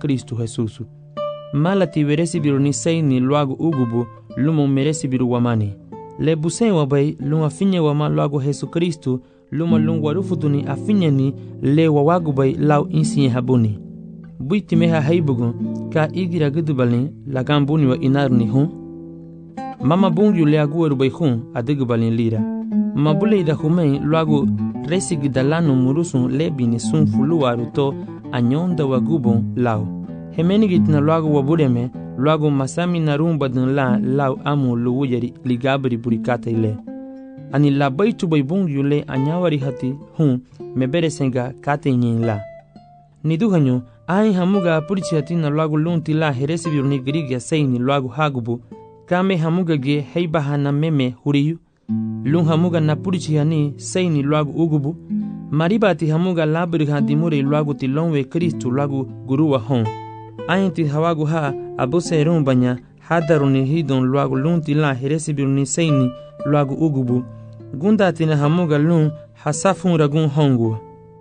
Kristo Jesus. Mala ti veresibiru ni seini luagu ugubu lumo meresibiru wamani. Le busen wabai lung afinye wama luagu Jesu Kristo luma lung warufutuni afinye ni le wawagubai lau insiye habuni. Buiti meha haibugu ka igira gudubalin lagambuni wa inaruni hun. Mama bungu le agueru bai hun adigubalin lira. Mabule ida humei luagu resigidalanu murusun lebini sun fuluaru to anyonda wagubon lau. Hemenigit na luagu wabureme luagu masami narumba dun la lau amu luwujeri ligabri burikata ile. Ani la baitu bai bungu le anyawari hati hun mebere senga kate nyin la. Niduhanyo ai hamuga purichi hati na luagu lunti la heresibiru ni grigia seini luagu hagubu kame hamuga ge heibaha na meme huriyu. Lung hamuga na purichi hani seini luagu ugubu maribati hamuga labri hadimure luagu tilonwe Kristu luagu guruwa hon. Ainti hawagu ha abuse rumbanya hadaruni hidon luagu lunti la heresibiru ni seini luagu ugubu gundati na hamuga lung hasafun ragun hongu.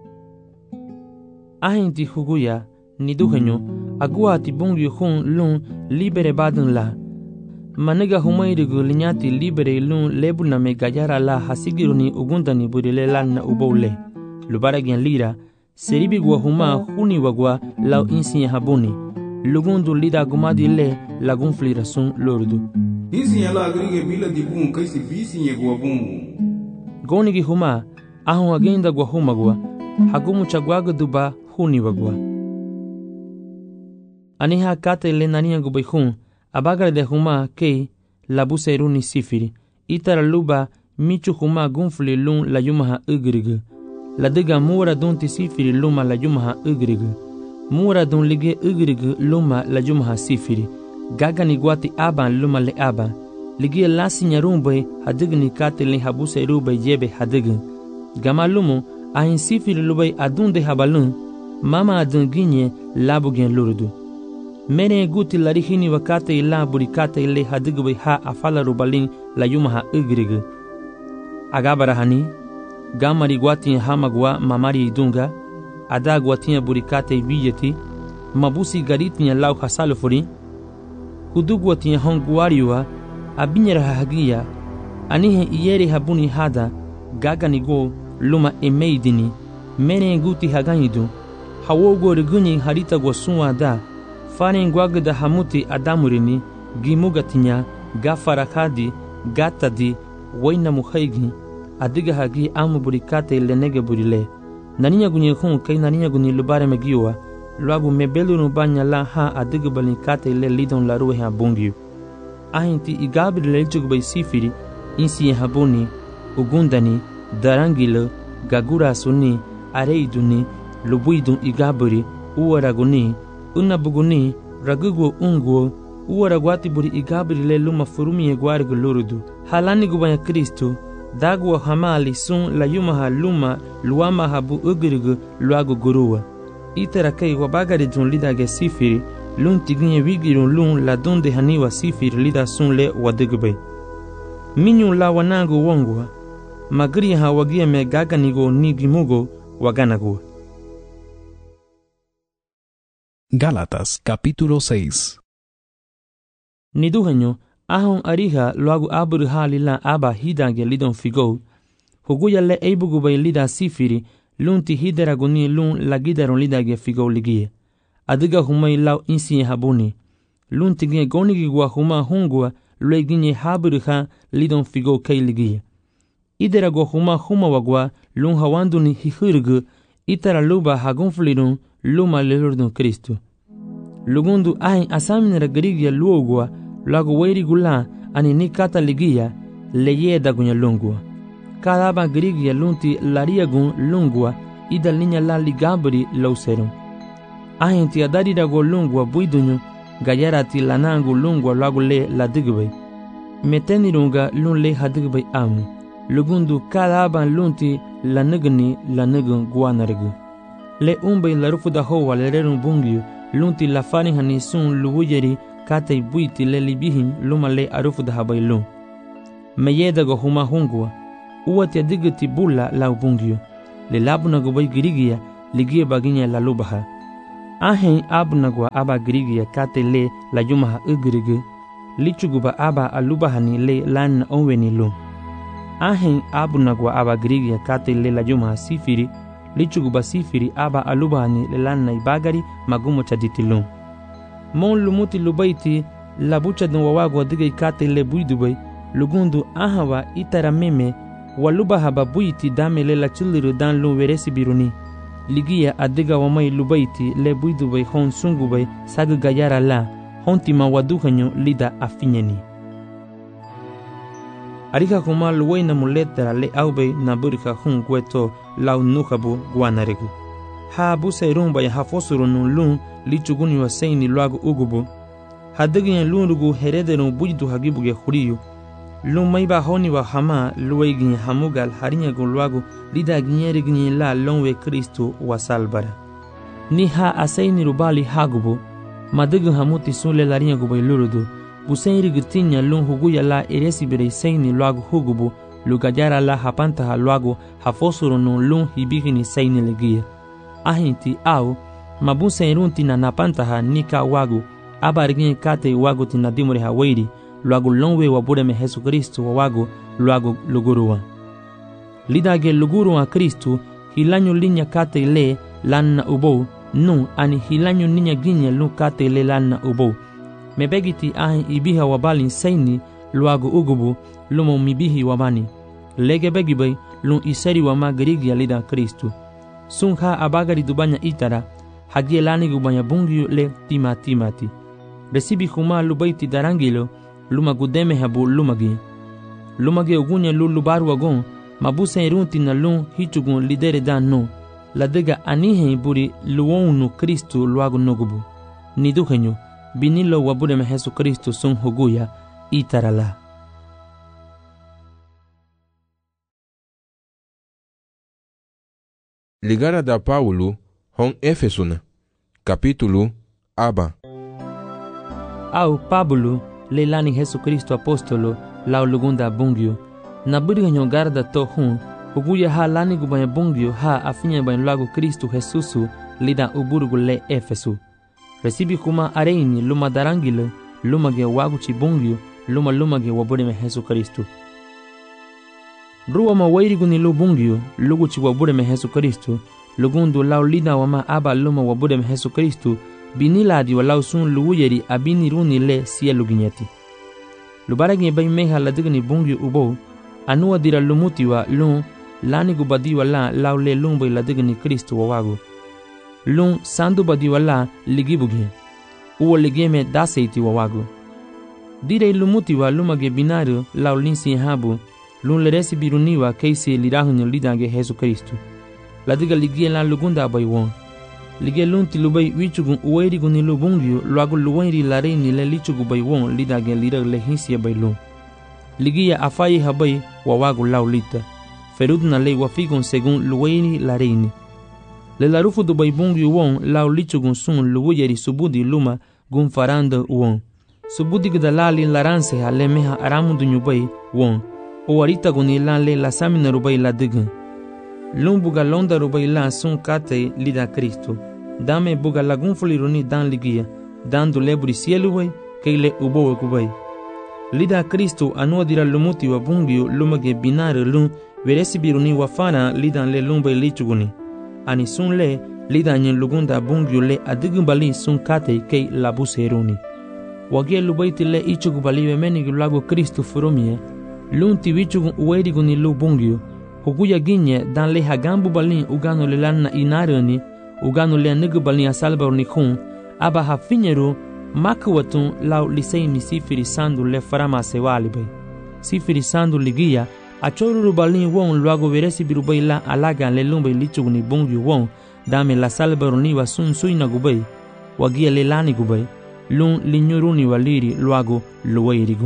Ainti huguya niduhenyo aguati bungi hun lung libere badun la. Maniga humairigu linyati libere lung lebuna me gayara la hasigiruni ugundani burile na ubole. Lubaragian lira seribi gua huma huni wagwa lau insiye habuni. Lugundu lida gumadi le lagun flirasun lordu. Insiye la agrige bila dibun kaisi visinye gua bungu. Gonigi huma ahun agenda gua huma gua hagumu chagwaga duba huni wagwa. Aniha kate le nania gubai hun abagara de huma kei labuse runi sifiri. Itara luba michu huma gunfli lun la yumaha ugrigu. La diga mura dunti sifiri luma la yumaha ugrigu. Mura dun lige ugrigu luma la yumaha sifiri. Gaga ni guati aban luma le aban. Ligie lasi nyarumbai hadigni kate le habuse rubai jebe hadign. Gama lumu ahin sifiri lubai adunde habalun. Mama adun ginye labu gen lurdu. Mene guti larihini wakate ila burikate ile hadigwe ha afala rubalin la yumaha ugrigu. Agabarahani gamari guati hamagwa mamari idunga ada guati burikate vijeti mabusi gariti lau hasalufuri huduguati honguariwa abinyera hagia anihe iyeri habuni hada gagani go luma emeidini mene guti haganidu hawogo regunyi harita go sunwa da Faren gwagda hamuti adamurini gimugatinya gafarakadi gatadi waina muhaigi adiga hagi amu burikate lenege burile naninya gunye hun kai naninya gunye lubare megiwa luagu mebelu nubanya la ha adiga balikate le lidon la ruhe abungiu ahinti igabri lechug bay sifiri insi habuni ugundani darangilo gagura suni areiduni lubuidun igabri uwaraguni Unabuguni, ragugo unguo, uwaragwati buri igabri le luma furumi e guargu lurudu. Halani gubanya Kristo, dagwa hamali sun la yumaha luma luama habu ugrigu luagu gurua. Iterakai wabagari jun lida ge sifiri, lun tiginye wigirun lun la donde haniwa sifiri lida sun le wadigube. Minyu la wanangu wongwa, magri ha wagia me gaganigo nigimugo waganago. Gálatas capítulo 6. Niduhenyo ahon ariha luagu aburu halila aba hidange lidon figo huguya le eibugubay lida sifiri lunti hideraguni lun lagidaron lidage figo ligie adiga humay lau insiye habuni lunti ginye gonigi gwa huma hungwa lue ginye haburu ha lidon figo kay ligie iderago huma wagwa lun hawanduni hihurgu itara luba hagunflirun luma lelurdun Kristo. Lugundu ahin asaminera garigia luogwa lagu weiri gula ani ni kata ligia leyeda gunya lungwa. Kadaba garigia lunti laria gun lungwa ida linya la ligabri lauserum. Ahin ti adari dago lungwa buidunyo gayara ti lanangu lungwa lagu le la digwe. Metenirunga lun le hadigwe amu. Lugundu kadaba lunti lanugun guanargu. Le umbe la rufu da hoa le rerun bungiu lunti la fani hani sun luwujeri kate buiti le libihin luma le arufu da habai lun. Meyeda go huma hungwa uwati adigiti bula la bungiu le labuna go bai girigia ligie baginya la lubaha. Ahen abunagwa aba grigia kate le la yumaha ugrige. Lichuguba aba alubahani le lan onweni lu. Ahen abunagwa aba grigia kate le la yumaha sifiri. Lichuguba sifiri aba alubahani le lan na ibagari magumo chaditi lu. Mon lumuti lubaiti la bucha dun wawago dige kate le buidubai. Lugundu ahawa itara meme. Walubaha babuiti dame le la chuliru dan lu veresi biruni. Ligia adiga wamai lubaiti le buidubai hon sungubai sagu gayara la. Hontima waduhanyo lida afinyeni. Arika kuma luwai na muletera le aube na burika hun kweto lau nukabu guanaregu. Ha busa irumba ya hafosuru nun lun lichuguni wa seini luagu ugubu. Hadigin lunugu herederun bujidu hagibuge huriyu. Lun maiba honi wa hama luwaigin hamugal harinyagu luagu lida ginyerigin la lonwe Kristu wa salbara. Ni ha aseini rubali hagubu. Madigu hamuti sule larinha gubai lurudu. Busenri gutinya lun huguya la eresi bere seini luagu hugubu. Lugajara la hapantaha luagu hafosuru nun lun hibigini seini legia. Ahinti au mabusenrunti na napantaha nika wagu. Abarigin kate wagu tina dimure hawairi. Luagu lonwe wabureme Jesu Kristu wagu luagu luguruwa. Lidage luguruwa Kristu hilanyo linya kate le lanna ubou. Nu ani hilanyo ninya ginye lu kate le lanna ubo. Mebegiti ahin ibiha wabalin seini luagu ugubu lumo mibihi wabani. Lege begibay lun iseri wama gerigia lida Kristu. Sun ha abagari dubanya itara hagie lani gubanya bungiu le timati. Resibi huma lubaiti darangilo luma gudeme habu lumagi. Lumagi ugunya lu lubaru wagon mabuse irunti na lun hichugun lidere dan no. Ladega anihe buri luonu Kristu luagu nogubu. Niduhenyo, binilo wabureme Jesu Kristu sun huguya itarala. Ligara da Paulo, hon Efesuna, capítulo aba. Au Pablo, leilani Jesu Kristu apostolo, lau lugunda bungyo. Naburihenyo garda to hun, huguya ha lani gubanya bungyo ha afinya bain lagu Kristu Jesusu lida uburugu le Efesu. Resibi kuma areini luma darangile luma ge wagu chi bungyo luma ge wabureme Jesu Kristu. Ruwa mawairigu ni lu bungyo lugu chi wabureme Jesu Kristu lugundu lau lida wama aba luma wabureme Jesu Kristu biniladi wa lau sun luuyeri abini runi le sielu ginyeti. Lubaragi bain meha ladigani bungyo ubo anuwa dira lumuti wa lun lani gu badiwa la laule lumbo iladigni Kristu wawagu. Lun sandu badiwa la ligibugi. Uwa ligeme daseiti wawagu. Dire lumuti wa lumage binario laulinsi habu. Lun leresi biruniwa keisi lirahunyo lidange Jesu Kristu. Ladiga ligie la lugunda abaywon. Ligie lunti lubai wichugun uwairigu ni lubungyo luagu luwairi lareini le lichugu baywon lidange lirag lehinsi abaylun. Ligia afayi habai wawagu laulita. Ferudna le wafigun segun luwairi lareini. Le larufu du baybungi won lau lichugun sun luwuyeri subudi luma gun faranda won. Subudi gdalali laranse ha le meha aramundu nyubay won. Owarita guni lan le lasamina rubay la digun. Lun buga londa rubay lan sun kate lida Kristu. Dame buga lagun fuliruni dan ligia. Dan du leburi sieluway keile ubowe kubay. Lida Kristu anua dira lumuti wa bungiu lumage binare lun veresi biruni wafana lidan le lumbay lichuguni. Ani sun le lidan nyen lugunda bungiu le adigumbali sun kate kei labuseruni. Wagie lubaiti le ichugubali wemeni gulago Kristu furumie. Lunti wichugun uwediguni lu bungiu. Huguya ginye dan le hagambu balin ugano le lanna inarani ugano le nigubalin asalbaruni kun aba hafinyeru makwatun lau lisei misifiri sandu le farama sewalibay. Sifiri sandu ligia achoruru balin won luago veresi birubay la alagan le lumbay lichuguni bungyu won dame la salbaruni wa sun suina gubay wagia le lani gubay lun linyuruni waliri luago luwairigu.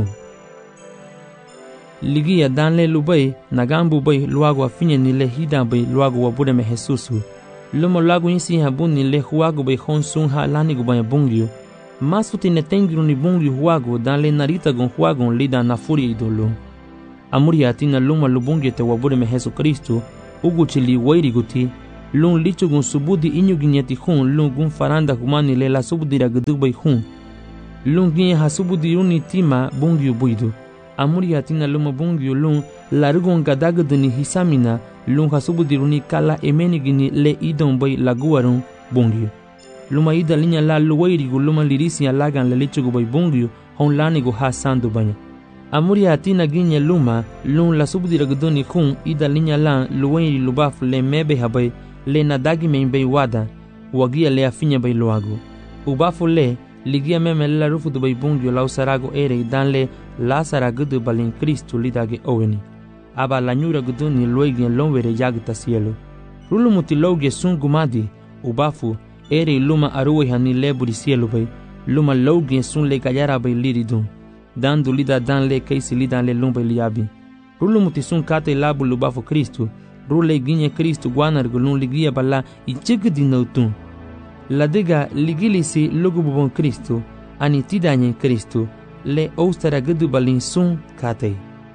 Ligia dan le lubay nagambu bay luago afinye ni le hidan bay luago wabureme Jesusu. Lumo luago insi habuni le huago bay hon sun ha lani gubay bungyu. Masuti netengiru ni bungyu huago dan le narita gon huago lida na furi idolo. Amuri atina luma lubungye te wabureme Jesu Kristu uguchi li wairiguti lung licho gun subudi inyu ginyeti hun lung gun faranda humani le la subudira gdubai hun lung ginye hasubudi uni tima bungyu buidu amuri hatina luma bungyu lung larugon gadagduni hisamina lung hasubudi runi kala emeni gini le idon bai laguarun bungyu luma ida linya la luwairigu luma lirisi alagan le licho bai bungyu hon lanigu ha sandu banya amuri hatina ginye luma lung la subudira gduni hun ida linya la luwairi lubaf le mebe habai le nadagi membei wada wagia le afinya bai loago ubafu le ligia meme la rufu du bai bungyo lau sarago ere dan le la saragudu balin Kristu lidage oweni aba la nyura guduni luegien lonwere yagta cielo rulu mutilauge sun gumadi ubafu ere luma aruwe hani leburi cielo bai luma laugien sun le kayara bai liridun dandu lida dan le kaisi lidan le lumbai liabi rulu mutisun kate labu lubafu Kristu rule ginye Kristu guanar gulun ligia bala ichigdi nautun ladiga ligilisi lugububon Kristu ani tidanye Kristu le austara gudu balin sun kate.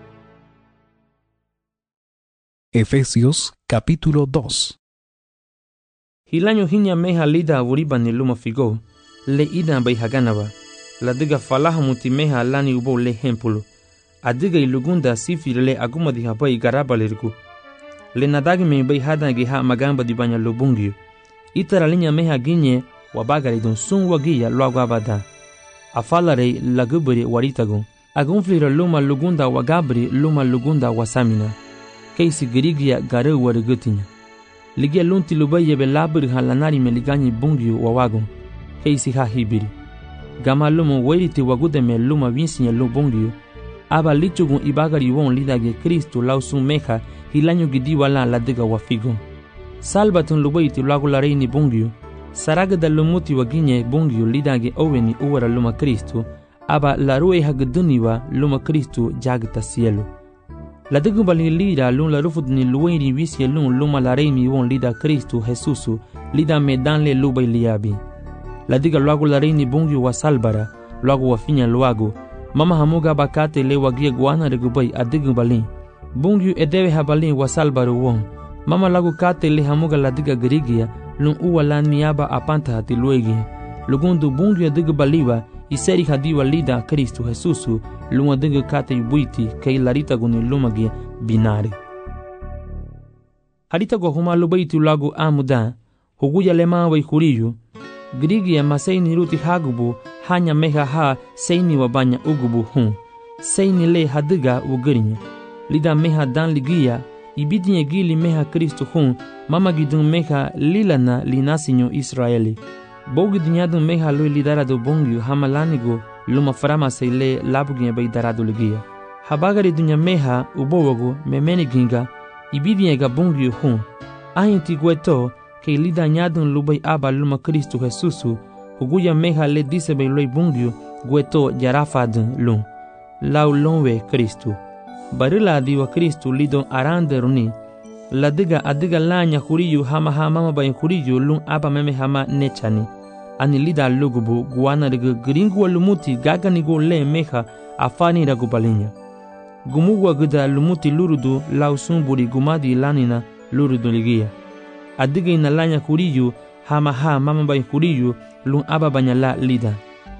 Efesios capítulo 2. Hilanyo hinya meha lida awuriba ni luma figo le ida bai haganaba ladiga falaha muti meha lani ubo le hempulu adiga ilugunda sifir le aguma di habai garabalirgu le nadagi me bai hadangi ha magamba di banya lubungyu itara linya meha ginye wabagari don sun wagiya luagabada afalare lagubri waritago agunflira luma lugunda wagabri luma lugunda wasamina keisi girigia gare warigutinya ligia lunti lubaye be labri halanari meligani bungyu wawagon keisi ha hibiri gama luma weriti wagude me luma vinsinya lubungyu aba lichugun ibagari won lidage Kristu lausun meha hilanyo gidi wala ladiga wafigo salbatun lubaiti luagulare ni bungyu saraga da lumuti waginye bungyu lidage oweni uwara luma Kristu aba larue hagduniwa luma Kristu jagta cielo ladigu bali lida lun la rufudni luweni wisye lun luma laremi won lida Kristu Jesusu lida medan le lubai liabi ladiga luagulare ni bungyu wa salbara luagu wafinya luagu mama hamuga bakate le wagia guana regubai adigu balin bungyu edewe habalin wa salbaru won mama lagu kate le hamuga ladiga girigia lun uwa la niaba apanta hati luegi lugundu bungyu adigu baliwa iseri hadiwa lida Kristu Jesusu lun adigu kate yubuiti kei larita guni lumagi binari harita go huma lubaiti lagu amuda huguya lema wa ikuriyu girigia maseini ruti hagubu hanya meha ha seini wabanya ugubu hun seini le hadiga ugirinya lida meha dan ligia ibidinye gili meha Kristu hun mama gidun meha lilana linasinyo Israeli bogi dinyadun meha lui lidarado bongyu hamalanigo luma farama seile labuginye bai darado ligia habagari dunya meha ubowago memeni ginga ibidinye ga bongyu hun ahinti gweto ke lida nyadun lubai aba luma Kristu Jesusu huguya meha le dise bai loi bongyu gweto jarafadun lun lau lonwe Kristu barila diwa Kristu lidon arande runi ladiga adiga lanya huriyu hama mama bayin huriyu lun aba meme hama nechani ani lida lugubu guana riga gringu lumuti gagani go le meha afani ragu balinya gumuwa gida lumuti lurudu lausun buri gumadi lanina lurudu ligia adiga ina lanya huriyu hama mama bayin huriyu lun aba banyala lida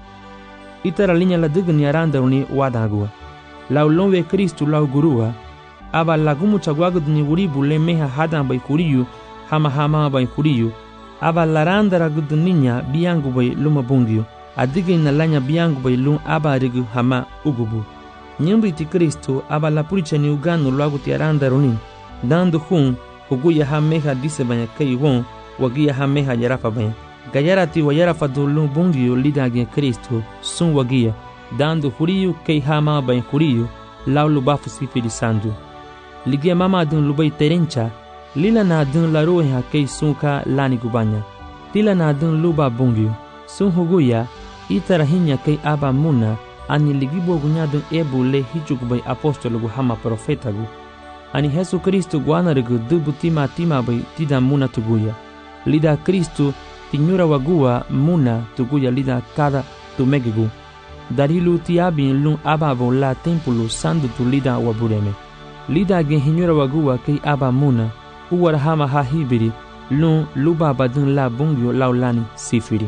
itara linya ladiga ni arande runi wadagua lau lonwe Kristu lau gurua aba lagumu chagwagudni uribu le meha hadan bai kuriyu hama bai kuriyu aba laranda ragudninya biangu bai luma bungyu adiga inalanya biangu bai lum aba rigu hama ugubu nyumbi ti Kristu aba la purichani uganu lagu ti aranda runi dandu hun huguya ha meha dise banya kai won wagia ha meha yarafa banya gayarati wa yarafa do lum bungyu lidage Kristu sun wagia dandu huriyu kei hama bai huriyu lau lubafu sifiri sandu ligia mama dun lubai terencha lila na dun laruhe ha kei sunka lani gubanya tila na dun luba bungyu sun huguya itarahinya kei aba muna ani ligibo gunya dun ebu le hichukubai apostolo gu hama profeta gu ani Jesu Kristu guanarigu dubu tima bai tida muna tuguya lida Kristu tinyura wagua muna tuguya lida kada tumegigu darilu tiabin lun ababo la tempulu sandu tu lida wabureme lida gen hinyura wagua kei aba muna uwar hama ha hibiri lun luba badun la bungyo laulani sifiri.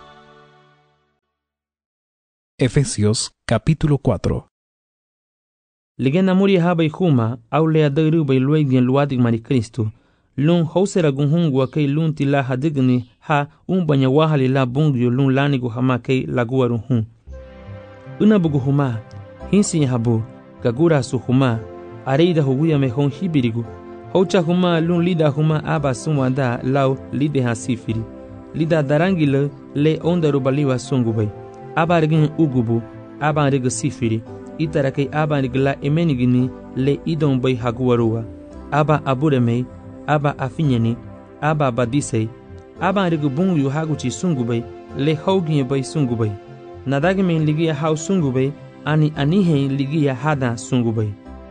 Efesios capítulo 4. Ligena muri haba huma au le adaru bai luegien luadig mari Kristo. Lun hausera gunhungwa kay lun tila hadigni ha umbanya wahali la bungyo lun lanigu hama kay laguaru hun. Una bugu huma hinsi habu gagura su huma areida huguya me hon hibirigu. Haucha huma lun lida huma aba sumwanda lau lide ha sifiri. Lida darangile le ondaru baliwa sungubai. Aba rigin ugubu aba riga sifiri. Itara kay aba rigla emenigini le idon bay haguarua. Aba aburemei aba afinyani aba badisei aba riga bungu haguchi sungubai le haugi bay sungubai. Nadagime ligia hau sungubai ani anihe ligia hada sungubai.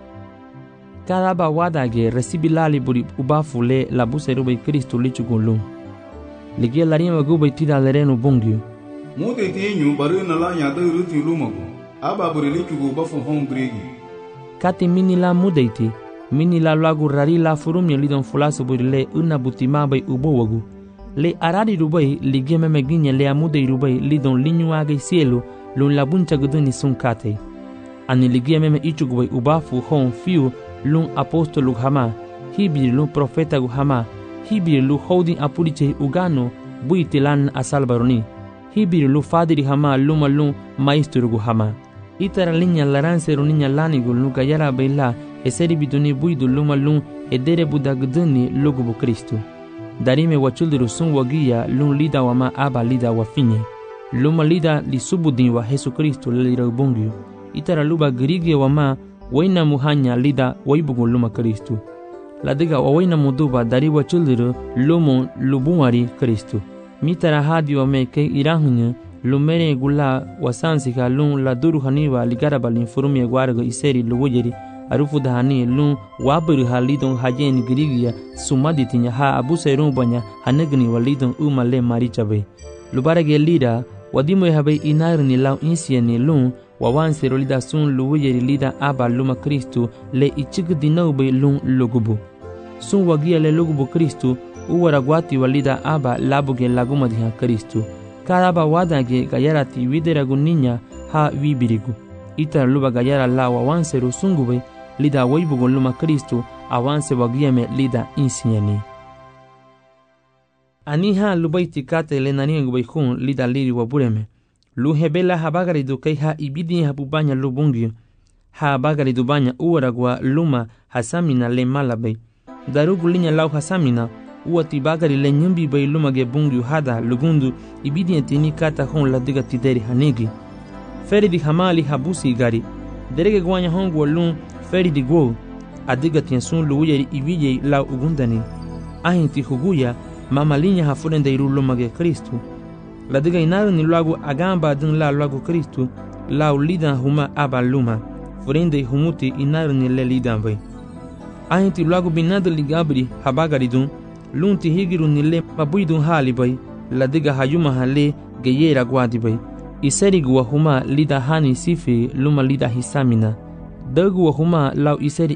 Cada ba wadage recibilali buri ubafu le labuseru bay Kristo lichugulum. Ligia larima gubay tida lerenu bungyu. Mote tenyu baru na la nya da ruti lumago. Aba buri lichugo bafu hon gregi. Kati mini la mudeiti mini la lagu rari la furumya lidon fulasu buri le una butima bay ubowagu. Le arari rubai ligia memeginya le amudei rubai lidon linyu agay cielo lun labuncha guduni sun kate. Ani ligia meme ichugo bay ubafu hon fiu lun apostolu hama, hibiri lun profeta gu hama, hibiri lu holding apuriche ugano buitilan asalbaroni, hibiri lu fadiri hama luma lun maestro gu hama. Itara linya laransero ninya lanigu lu gayara baila eseri biduni buidu luma lun edere budagduni lugubu Kristo. Darime wachuldiru sun wagia lun lida wama aba lida wafinye. Luma lida li subudin wa Jesu Kristo lelira ubungyu. Itara luba grige wama waina muhanya lida waibugu luma Kristo. Ladiga waina muduba dari wachuldiru lumu lubuari Kristo. Mitara hadi wame ke irahunya lumere gula wasansika lun la duru haniwa ligaraba linfurumia guarga iseri luwujeri arufu dahani lun waburu halidon hajen grigia sumaditinya ha abuserun banya hanegni walidon umale marichabe. Lubarage lida wadimo habe inarni lau insieni lun wawansero lida sun luwujeri lida aba luma Kristo le ichig dinaube lun lugubu. Sun wagia le lugubu Kristo uwaragwati walida aba labuge laguma diha Kristo. Karaba wadage gayarati wideragu ninya ha wibirigu. Ita luba gayara la wawanseru sungube lida waibugu luma Kristo awanse wagieme lida insinyani. Aniha lubaiti kate le naniengu baikun lida liri wabureme. Lu hebela habagaridu kay ha ibidi habubanya lubungyu. Ha bagaridu banya uwaragwa luma hasamina le malabay. Darugu linya lau hasamina uati bagari le nyumbi bay lumage bungyu hada lugundu ibidi entini kata hon la diga tideri hanigi. Feri di hamali habusi gari. Derege gwanya hongu lun feri di gwo. Adiga tiensun luuyeri ibije lau ugundani. Ahinti huguya mama linya hafurende iru lumage Kristo. La diga inaru ni lagu agamba dun la lagu Kristo lau lidan huma aba luma. Furende humuti inaru ni le lidan bay. Ahinti lagu binadu ligabri habagari dun lunti higiru nile mabuidun hali bay la diga hayuma hale geyera gwadi bay iseri wa huma lida hani sifi luma lida hisamina dagu wa huma lau iseri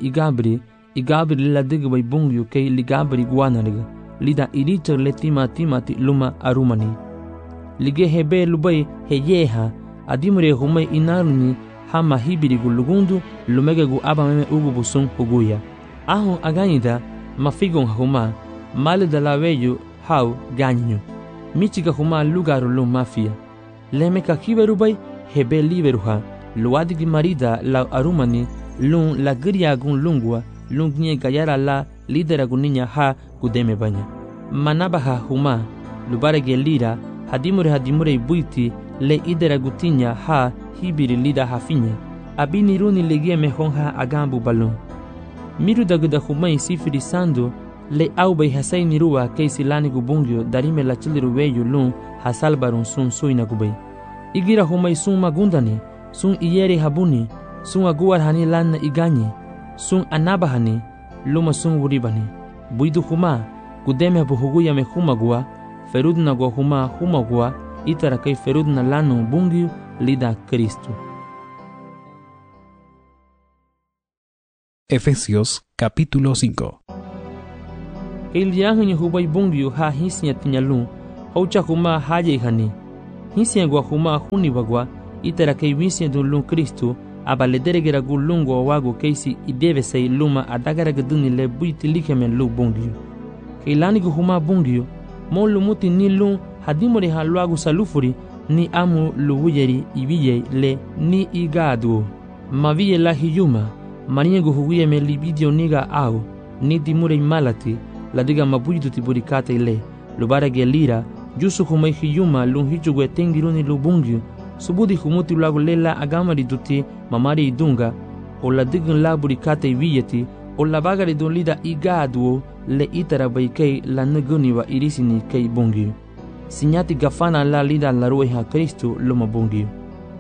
igabri la diga bay bungyu kay ligabri gwanariga lida iricha le timati luma arumani lige hebe lubay heyeha adimure huma inaruni hama hibirigu lugundu lumegegu abameme ugubusun huguya ahon aganyida mafigon huma Male da la veyu hau ganyu. Michiga huma lugaru lu mafia. Lemeka kiberu bay hebe liberu ha. Luadigi marida la arumani lun la gria gun lungwa lungnye gayara la lidera guninya ha gudeme banya. Manaba ha huma lubarege lira hadimure buiti le idera gutinya ha hibiri lida hafinya. Abini runi legie mehon ha agambu balun. Miru daguda huma isifiri sando le aubay hasay nirua kaysi lanigu bungyo darime la chiliru weyu lun hasalbarun sun suina gubay. Igira humay sun magundani, sun iyeri habuni, sun aguar hani lanna iganyi, sun anabahani, luma sun wuribani. Buidu huma, gudeme buhuguya me humagua, ferudna go humagua, itara kay ferudna lanu bungyo lida Kristo. Efesios capítulo 5. Kay liyahan yung hubay bungyo ha hinsiya tinyalung. Haucha kuma haja ihani. Hinsiya gwa kuma huni wagwa. Itara kay winsiya dun lung Kristo. Aba lederegera gu lungo wago kaysi ideve say luma adagara gaduni le buiti likemen lu bungyo. Kay lani gu huma bungyo. Mon lumuti ni lung hadimore ha luagu salufuri. Ni amu luwuyeri ibiye le ni igadu. Maviye la hiyuma. Maniengu huwie me libidio niga au. Ni dimure malati. La diga mabuidu tiburikate ile. Lubara gelira. Jusu humai hiyuma lung hichugwe tengiruni lubungyu. Subudi humuti lagu lela agamari duti mamari idunga. O la digun la burikate ibiyeti. O la bagari dun lida igadu. Le itara baikei la naguni wa irisini kei bungyu. Sinyati gafana la lida la rueha Kristo luma bungyu.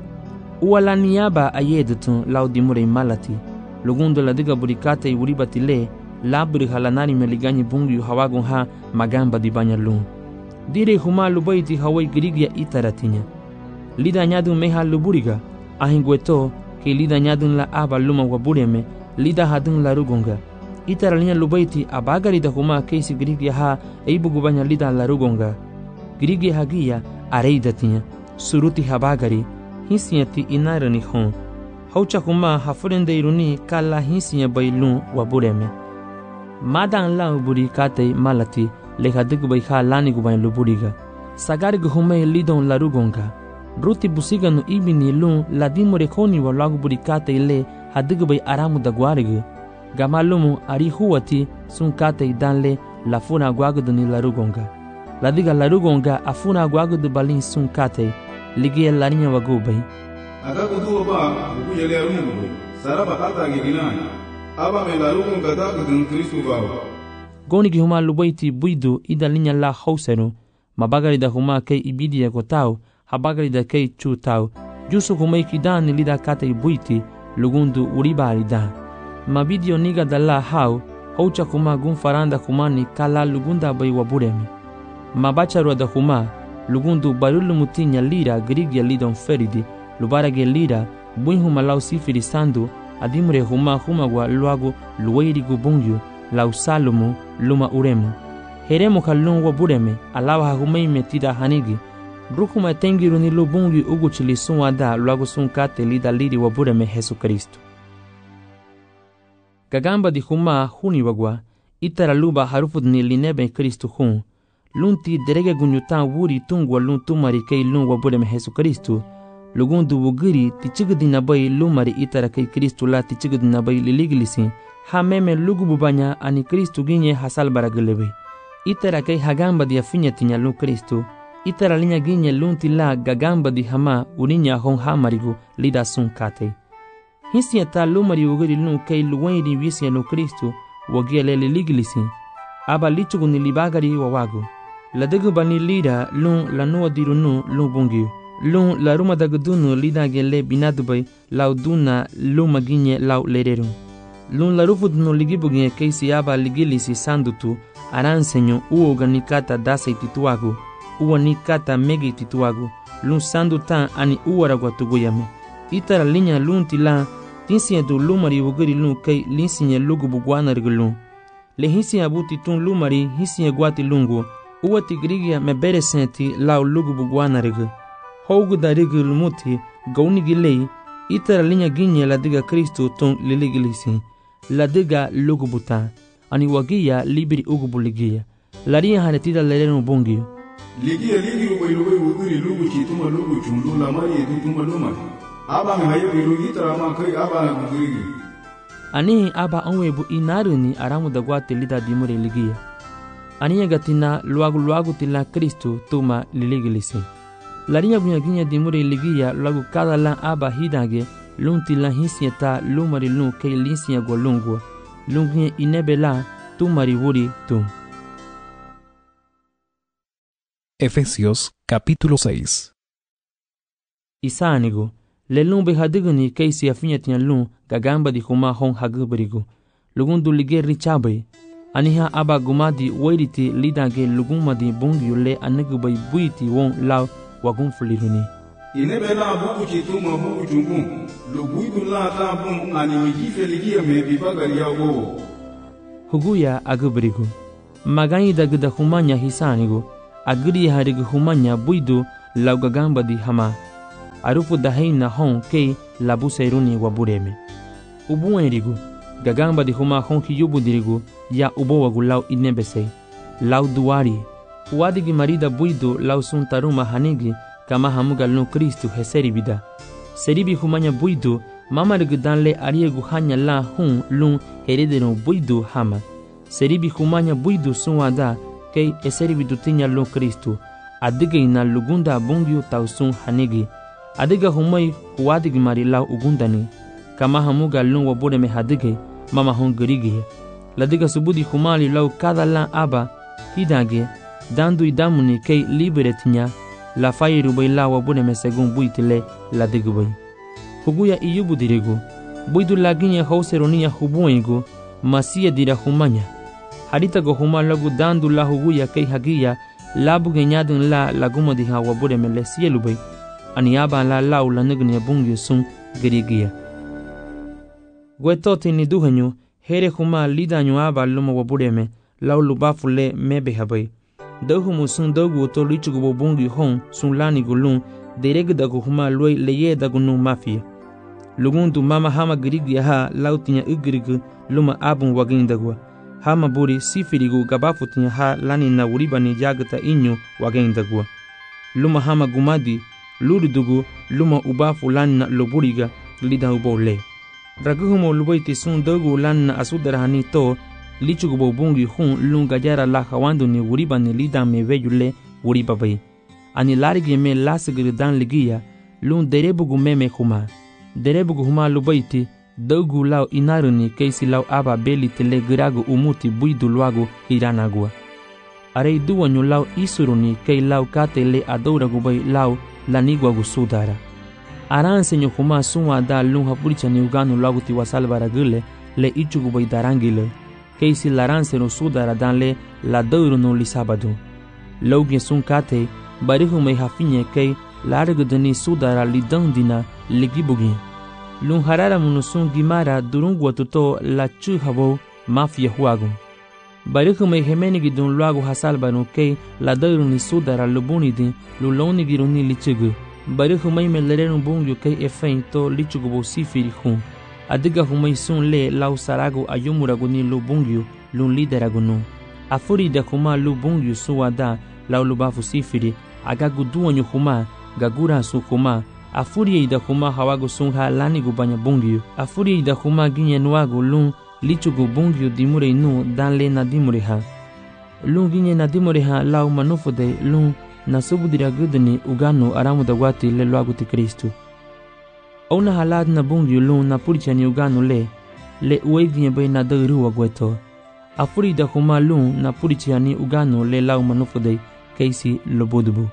Ua la niaba ayedutun laudimure malati. Lugundo la diga burikate iburibati le. Labri halanari meligani bungyu hawagun ha magamba di banyalun. Dire huma lubaiti hawai grigia itaratinya. Lida nyadun meha luburiga. Ahingweto ke lida nyadun la aba luma wabureme. Lida hadun la rugonga. Itaralinya lubaiti abagari da huma keisi grigia ha eibugu banya lida la rugonga. Grigia hagia areidatinya. Suruti habagari. Hinsiati inarani hon. Haucha huma hafurende iruni kala hinsiya bailun wabureme. Madan la uburi kate malati leha digubay ha lani gubayan luburiga. Sagari guhume lidon la rugonga. Ruti busiga no ibini lun la dimore koni wa lagu buri kate ile hadigubay aramu da guariga. Gamalumu ari huwati sun kate danle la funa guaguduni la rugonga. La diga la rugonga afuna guagudu balin sun kate ligia la ninya wagubay. Agagudu ba ubu yele arungu saraba kata giginani. Aba me la rugonga da gudun Kristo bawa. Goni ki huma lubaiti buidu ida linya la hausero. Mabagari da huma kei ibidi ya kotao. Habagari da kei chu tau. Jusu huma ikidani lida kate ibuiti. Lugundu uribari da. Mabidio niga da la hau. Haucha huma gun faranda humani kala lugunda bai waburemi. Mabacharwa da huma. Lugundu barulu mutinya lira grigia lidon feridi. Lubarage lira. Buin huma lau sifiri sandu. Adimure huma wa luagu luweiri gubungyu. Lau salumu luma uremu. Heremu kalun wabureme. Alawa humei metida hanigi. Brukuma tengiru ni lubungi ugu chili sunwada luagu sunkate lida liri wabureme Jesu Kristo. Gagamba di huma huni wagwa. Itara luba harufud ni linebe Kristo hun. Lunti derege gunyutan wuri tungwa lun tumari kei lun wabureme Jesu Kristo. Lugundu wugiri tichigudina bai lumari itara kei Kristo la tichigudina bai liligilisi. Ha meme lugububanya ani Kristo ginye hasal baragelebe. Itara kei hagamba di afinya tinya lun Kristo. Itara linya ginye lunti la gagamba di hama uninya hon hamarigu lida sun kate. Hinsi ta lumari wugiri lun kei luwairi wisi lun Kristo wagia lele ligilisi. Aba lichugu ni libagari wawagu. Ladegu bani lida lun lanua dirunu lun bungiu. Lun la ruma dagudunu lida gele binadubai lau duna luma ginye lau lereru. Lun la rufudunu ligibuginye keisi aba ligilisi sandutu aransenyo uo ganikata dasa itituagu. Uwa nikata megi itituagu. Lun sandutan ani uwaragwa tuguyame. Itara linya lun tila tinsiya du lumari wugiri lun kei linsinya lugu bugwana rigulun. Le hinsiya buti tun lumari hinsiya guati lungu. Uwa tigrigia mebere senti lau lugu bugwana rigu. Hougu da rigu lumuti gauni gilei. Itara linya ginye la diga Kristo tun liligilisi. La diga lugu buta. Ani wagia libiri ugubu ligia. Laria hanetida lerenu bungi. Ligia ligi ubaylubai wugiri lugu chituma lugu chundu la mari edutuma lumari. Aba me hayo ilu itara ma kai aba na wugiri. Ani aba onwebu inaruni aramu da guate lida dimure ligia. Ani gatina luagu tila Kristo tuma liligilisi. Laria bunyaginya dimure ligia luagu kada la aba hidage lunti la hinsieta lumari lun kei linsia golungwa. Lungie inebela tumari wuri tum. Efesios capítulo 6. Isanigo, le lumbe hadiguni keisi afinyatian lun gagamba di huma hon haguberigo. Lugundu lige richabe. Aniha aba gumadi wairiti lidage lugumadi bungiu le anegubay buiti won lau wagun fuliruni. Inebela buku chituma buku chungu. Luguidu la tabun ani mijife ligia me bibagari yago. Huguya aguberigo. magani dagda humanya hisanigo agri harig humanya buidu laugagamba di hama arufu daheina hon ke labu seruni wabureme ubuenrigo gagamba di huma hon kiyubu dirigo ya ubowagu lau inebese lau duari uadigi marida buidu lau suntaruma hanigi kama hamuga lu Kristu heseribida seribi humanya buidu mamarig danle ariegu hanya la hun lun heredero buidu hama seribi humanya buidu sunwada kei eseribidu tinya lu Kristu adige ina lugunda bungyu tausun hanigi adiga humai huadigi mari lau ugundani kama hamuga lun wabureme hadige mama hun gerige ladiga subudi humali lau kada la aba hidage dandu idamuni kei liberetinya la fayiru bai la wabureme segun buitile ladiga bai huguya iyubu dirigu buidu laginya hauseronia hubuengu masia dira humanya harita go huma lagu dandu la huguya kei hagiya labu genyadun la laguma di ha wabureme le sielu bai aniaba la lau la nignya bungyu sun gerigia gwetoti ni duhanyu here huma lidanyu aba luma wabureme lau lubafu le mebe habai dahumu sun dogu to lichugu bungyu hon sun lani gulun dereg dagu huma loi leye dagu nu mafia lugundu mama hama gerigia ha lau tinya ugrigu luma abun wagin dagwa hama buri sifirigu gabafu tinya ha lani na uribani jagata inyu wagin dagwa luma hama gumadi luridugu luma ubafu lani na loburiga lida ubole raguhumo lubaiti sun dogu lani na asudarahani to lichugu bungi hun lunga jara la hawandu ni uribani lida meveyule uribabai ani larigi me lasgir dan ligia lun derebugu meme huma derebugu huma lubaiti dogu lau inaruni keisi lau aba beli tele giragu umuti buidu luagu hiranagua arei duwanyu lau isuruni kei lau katele adouragu bai lau laniguagu sudara aransenyo huma sunwa da lun hapurichani uganu lagu tiwasalbaragule le ichugu bai darangile keisi laranseno sudara danle la dourunu lisabadu lauge sun kate barihu mai hafinye kei largudani sudara lidandina ligibugi lun harara munusun gimara durungwa tuto la chuhabo mafia huagu barihu mai hemenigi dun luagu hasalbanu kei la douruni sudara lubunidi luloni giruni lichugu barihu mai melerenu bungyu kei efein to lichugu bo sifiri hun adiga humai sun le lau saragu ayumuragu ni lubungyu lun lideragu nu afuri da huma lubungyu suwada lau lubafu sifiri agagu duwanyu huma gagura su huma afuri ida huma hawagu sun ha lani gubanya bungyu afuri ida huma ginye nuagu lun lichugu bungyu dimure nu dan le na dimure ha lun ginye na dimure ha lau manufude lun na subudira gudni uganu aramu da wati le luagu ti Kristu ona halad na bungyu lun na purichani uganu le ueginye bai na dagruwa gweto afuri da huma lun na purichani uganu le lau manufude keisi lobodubu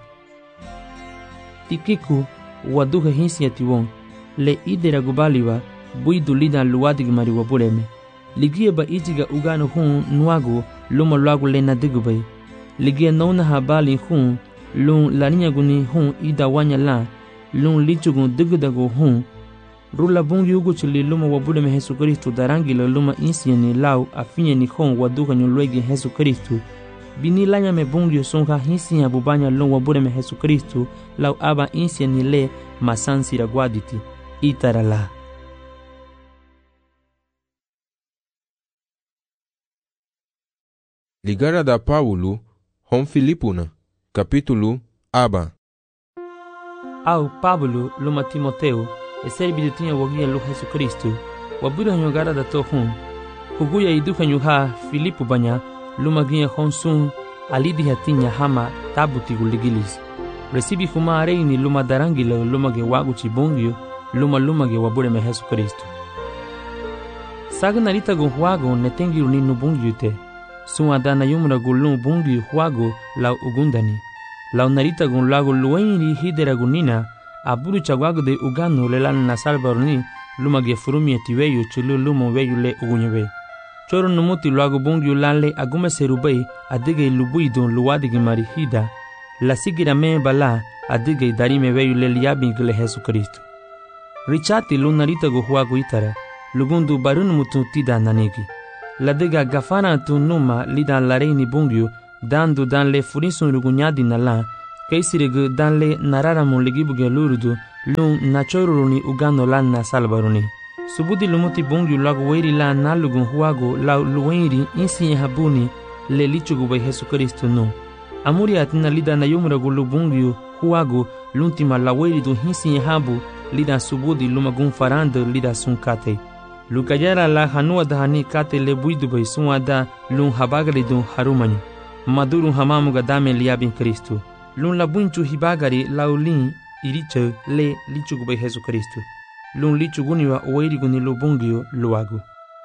tikiku waduhe hinsiati won le idera gubaliwa buidu lida luwadig mari wabureme ligie ba itiga uganu hun nuagu luma luagu le na digubay ligie nona habali hun lun laninya guni hun ida wanya la lun lichugun digudagu hun rula bungi ugu chili luma wabureme Jesu Kristu darangila luma insiani lau afinye ni hun waduha nyulwegi Jesu Kristu bini lanya me bungi songa hinsiya bubanya lun wabureme Jesu Kristu lau aba insiani le masansi ragwaditi itarala Ligara da Paulo hon Filipuna capítulo aba au Pablo luma Timoteo eserbi tinha wagia lu Jesu Kristu wabura nyogara da to hun huguya iduka nyuha Filipu banya luma ginha honsun alidi hatinya hama tabuti guligilis resibi huma areini luma darangila luma ge wagu chibongyo luma ge wabure me Jesu Kristu sagnarita gon huago netengiru ni nubungyute sunwa dana yumra gulun bungi huago lau ugundani lau narita gon lago luwaini hidera gunina aburu chagwago de ugano lelan na salbaruni luma ge furumi etiweyo chulu luma weyu le ugunyebe choro numuti lago bungi lanle agume serubei adige lubui don luwadigi marihida la sigira me bala adige darime weyu le liabi gile Jesu Kristo richati lunarita go huago itara lugundu barun mutu tida nanegi La dega gafana tu numa lidan la reini bungyu dandu dan le furisun rugunyadi na la kaisirigu dan le nararamu ligibuge lurudu lun nachoruruni ugano lan na salbaruni. Subudi lumuti bungyu lagu weiri la nalugun huago la luweiri insi habuni le lichugu by Jesu Kristo no. Amuri atina lida na yumragu lubungyu huago luntima la weiri du hinsi habu lida subudi lumagun farando lida sun kate. Lukayara la hanua dahani kate le buidu by suada lun habagari du harumanyu. Maduru hamamuga dame liabin Kristo. Lun la bunchu hibagari laulin iriche le lichugu by Jesu Kristo. Lun lichuguni wa oeriguni lubungyo luagu.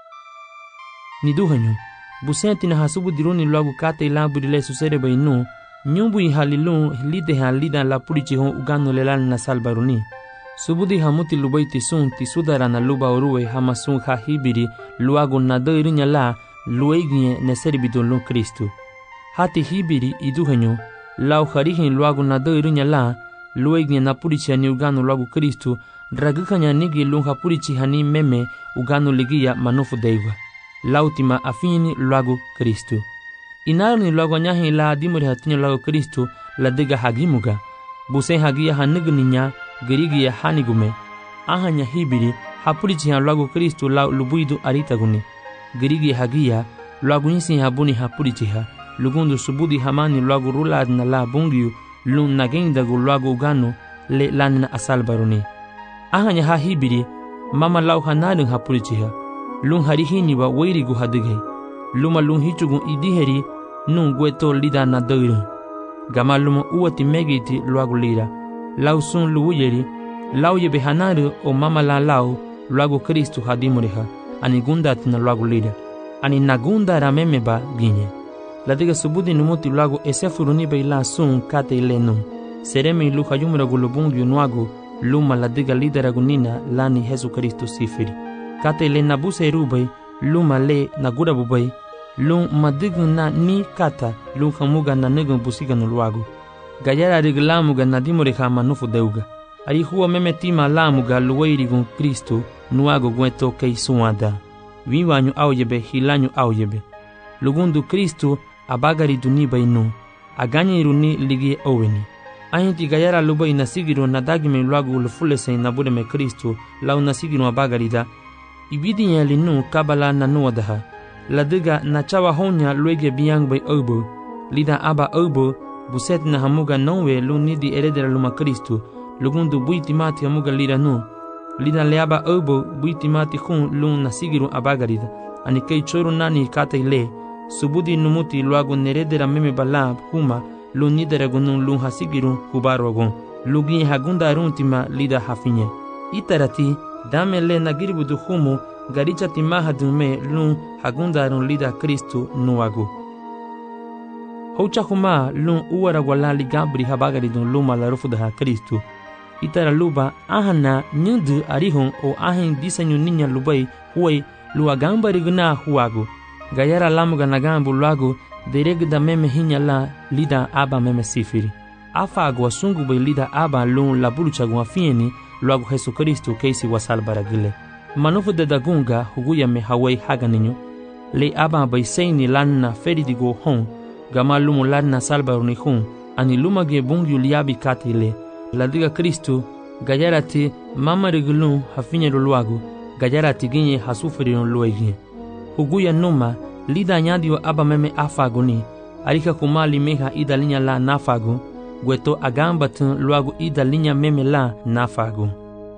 Niduhanyu, busenti na hasubu diruni luagu kate ilabu dile susere by no, nyumbu ihalilun lide halida la purichi hon ugano lelan na salbaruni. Subudi hamuti lubai tisun tisudara na luba oruwe hamasun ha hibiri luagu na doirinya la lueginye neseribidun lun Kristo. Hati hibiri iduhanyu, lau harihin luagu na doirinya la lueginye na purichi hani ugano luagu Kristo dragukanya nigi lun hapurichi hani meme ugano ligia manufu deiwa. Lautima afini luagu Kristo. Inarni luagu nyahi la dimuri hatinya luagu Kristo la dega hagimuga. Busen hagia hanigninya gerigia hanigume. Ahanya hibiri hapurichi han luagu Kristo la lubuidu aritaguni. Gerigia hagia luagu nisi habuni hapurichi ha. Lugundu subudi hamani luagu rulad na la bungyu lun nagendagu luagu ugano le lanina asalbaruni. Ahanya ha hibiri mama lau hanadung hapurichiha lung harihini wa weirigu hadigay luma lung hichugun idiheri nun gueto lida na doirun gama luma uwati megiti luagu lira lau sun luuyeri lau yebe hanaru o mama la lau luagu Kristu hadimuriha ani gundatina luagu lira ani nagunda ramemeba ginye la diga subudi numuti luagu esefuruni beila sun kate ilenum seremi luha yumragu lubungyu nuagu luma la diga lideragunina lani Jesu Kristo sifiri. Kate le nabuse rubai, luma le nagura bubai, lum madigun na ni kata, lum hamuga na negun busiga no luagu. Gayara riglamuga na dimoriha manufu deuga. Ari huwa memetima lamuga luweirigun Kristo nuago gueto kei suada. Vivanyu auyebe hilanyu auyebe. Lugundu Kristo abagari duniba inu. Aganye iruni ligi oweni. Ahinti gayara lubai nasigiro na dagime luagu lufulese na budeme Kristo lau nasigiro abagarida. Ibidi nyalinu kabala na nuadaha. Ladiga na chawa honya luege biyang bay obo. Lida aba obo buset na hamuga nowe lu nidi eredera luma Kristo. Lugundu buiti mati hamuga lida nu. Lida leaba obo buiti mati hun lu nasigiro abagarida. Ani kei choru nani kate le. Subudi numuti luagu neredera meme balab huma. Lu nideragunun lu hasigirun hubarogun. Lugi hagunda runtima lida hafinye. Itarati dame le nagiribudu humu garicha timaha dume lu hagundarun lida Kristo nuagu. Houcha huma lu uwaragwala ligabri habagaridun luma la rufudaha Kristo. Itara luba ahana nyudu arihun o ahin disenyu ninya lubai huwai luagambariguna huagu. Gayara lamuga nagambu luagu deregda meme hinya la lida aba meme sifiri. Afa agwa sungu bay lida aba lun la buluchagu afieni luagu Jesu Kristo keisi wasal baragile. Manufu de dagunga huguya me hawai haganinyo. Le aba bay seini lanna feridigo hon. Gama lumu lanna salbaruni hun. Ani lumage bungyu liabi katile. La diga Kristo gayarati mama rigulun hafinye luagu. Gayarati ginye hasufiri luegi. Huguya numa lida nyadio aba meme afaguni. Arika kumali meha ida linya la nafagu. Gueto agambatun luagu ida linya meme la nafagu.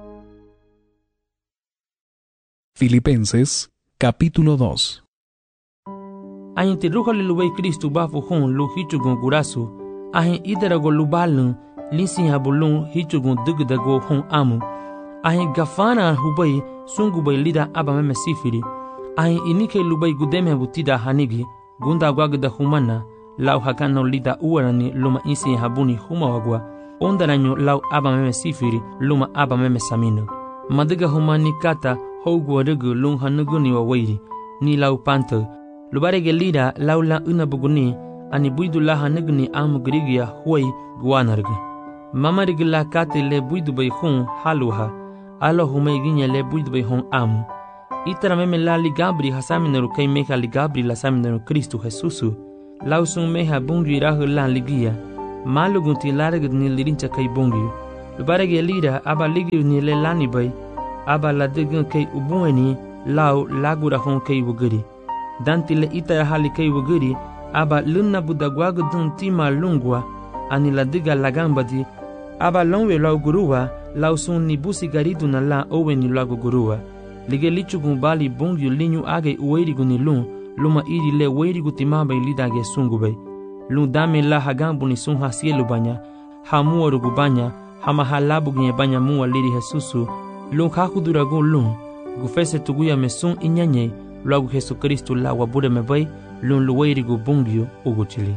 Filipenses, capítulo 2. Ahin tiruha liluwei Kristu bafu hun lu hichugun gurasu. Ahin idarago lubalun linsin habulun hichugun dugdago hun amu. Ahin gafana hubai sungubay lida aba meme sifiri. Ahin inike lubai gudeme butida hanigi. Gunda gwagda humana. Lau hakano lida uwarani luma insin habuni huma wagwa. Ondaranyo lau aba meme sifiri luma aba meme samino. Madiga humani kata hogwa rugu lung hanuguni wa wairi. Ni lau panto. Lubarege lida lau la unabuguni. Ani buidu la hanuguni amu grigia huwai guanargi. Mama rigila kate le buidu bay hun haluha. Alo humay ginya le buidu bay hun amu. Itara meme la ligabri hasaminaru kay meha ligabri la saminaru Kristo Jesusu. Lausun meha bungi rahu la ligia. Malugunti laragud ni lirincha kay bungi. Lubarage lira aba ligi ni le lani bay. Aba la digun kay ubueni lau lagura hon kay wuguri. Danti le itara hali kay wuguri. Aba lunna budagwagu dun tima lungwa. Ani la diga lagambadi. Aba longwe lau gurua. Lausun ni busi garidu na la owe ni lagu gurua. Lige lichugun bali bungi linyu age uwerigu ni lun. Luma iri le werigu timaba ilidage sungubay. Lun dame la hagambu ni sun hasielu banya. Hamu orugu banya. Hama halabu ginye banya muwa liri Jesusu. Lun hakuduragun lun. Gufese tuguya me sun inyanye. Luagu Jesu Kristu la wabure me bay. Lun luwerigu bungiyo uguchili.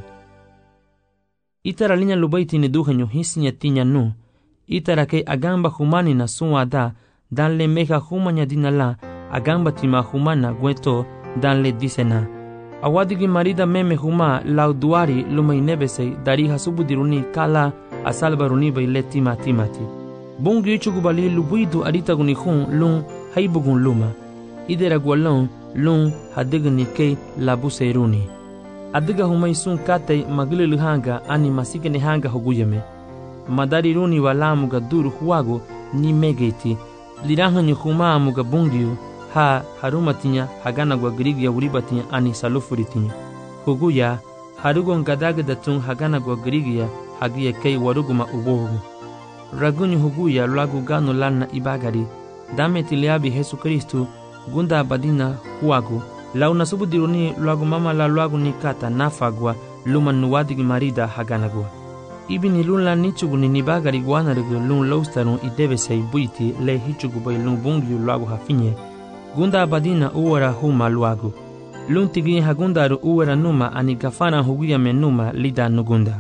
Itara linya lubaiti ni duhanyo hisinya tinya nu. Itara kay agamba humani na sun ada. Danle meha humanya dinala. Agamba tima humana gweto. Danle disena. Awadigi marida meme huma lauduari lumay nebesay dari hasubudiruni kala asalbaruni bay le timati. Bungi chugubali lubuidu aritaguni hun lun haibugun luma. Idera gwalon lun hadigani kay labuseiruni. Adiga humay sun katay magililu hanga ani masikene hanga hoguyame. Madari runi walamuga duru huwago ni megeiti. Lirahanyu huma amuga bungiu. Ha harumatinya hagana gwa grigia uribatinya ani salufuritinya. Huguya harugon gadagatun hagana gwa grigia hagia kay waruguma ubohu. Ragunyu huguya lagu gano lana ibagari. Dame tiliabi Jesu Kristu gunda abadina huagu. Launa subudiruni lagu mama la lagu nikata nafagwa luman nuwadigi marida hagana gwa. Ibini lun la nichugu ni nibagari guanarigu lun laustarun idebesay buiti le hichugu bay lun bungiu lagu hafinye. Gunda abadina uwara huma luagu. Luntigi hagundaru uwara numa ani gafana huguya menuma lida nugunda.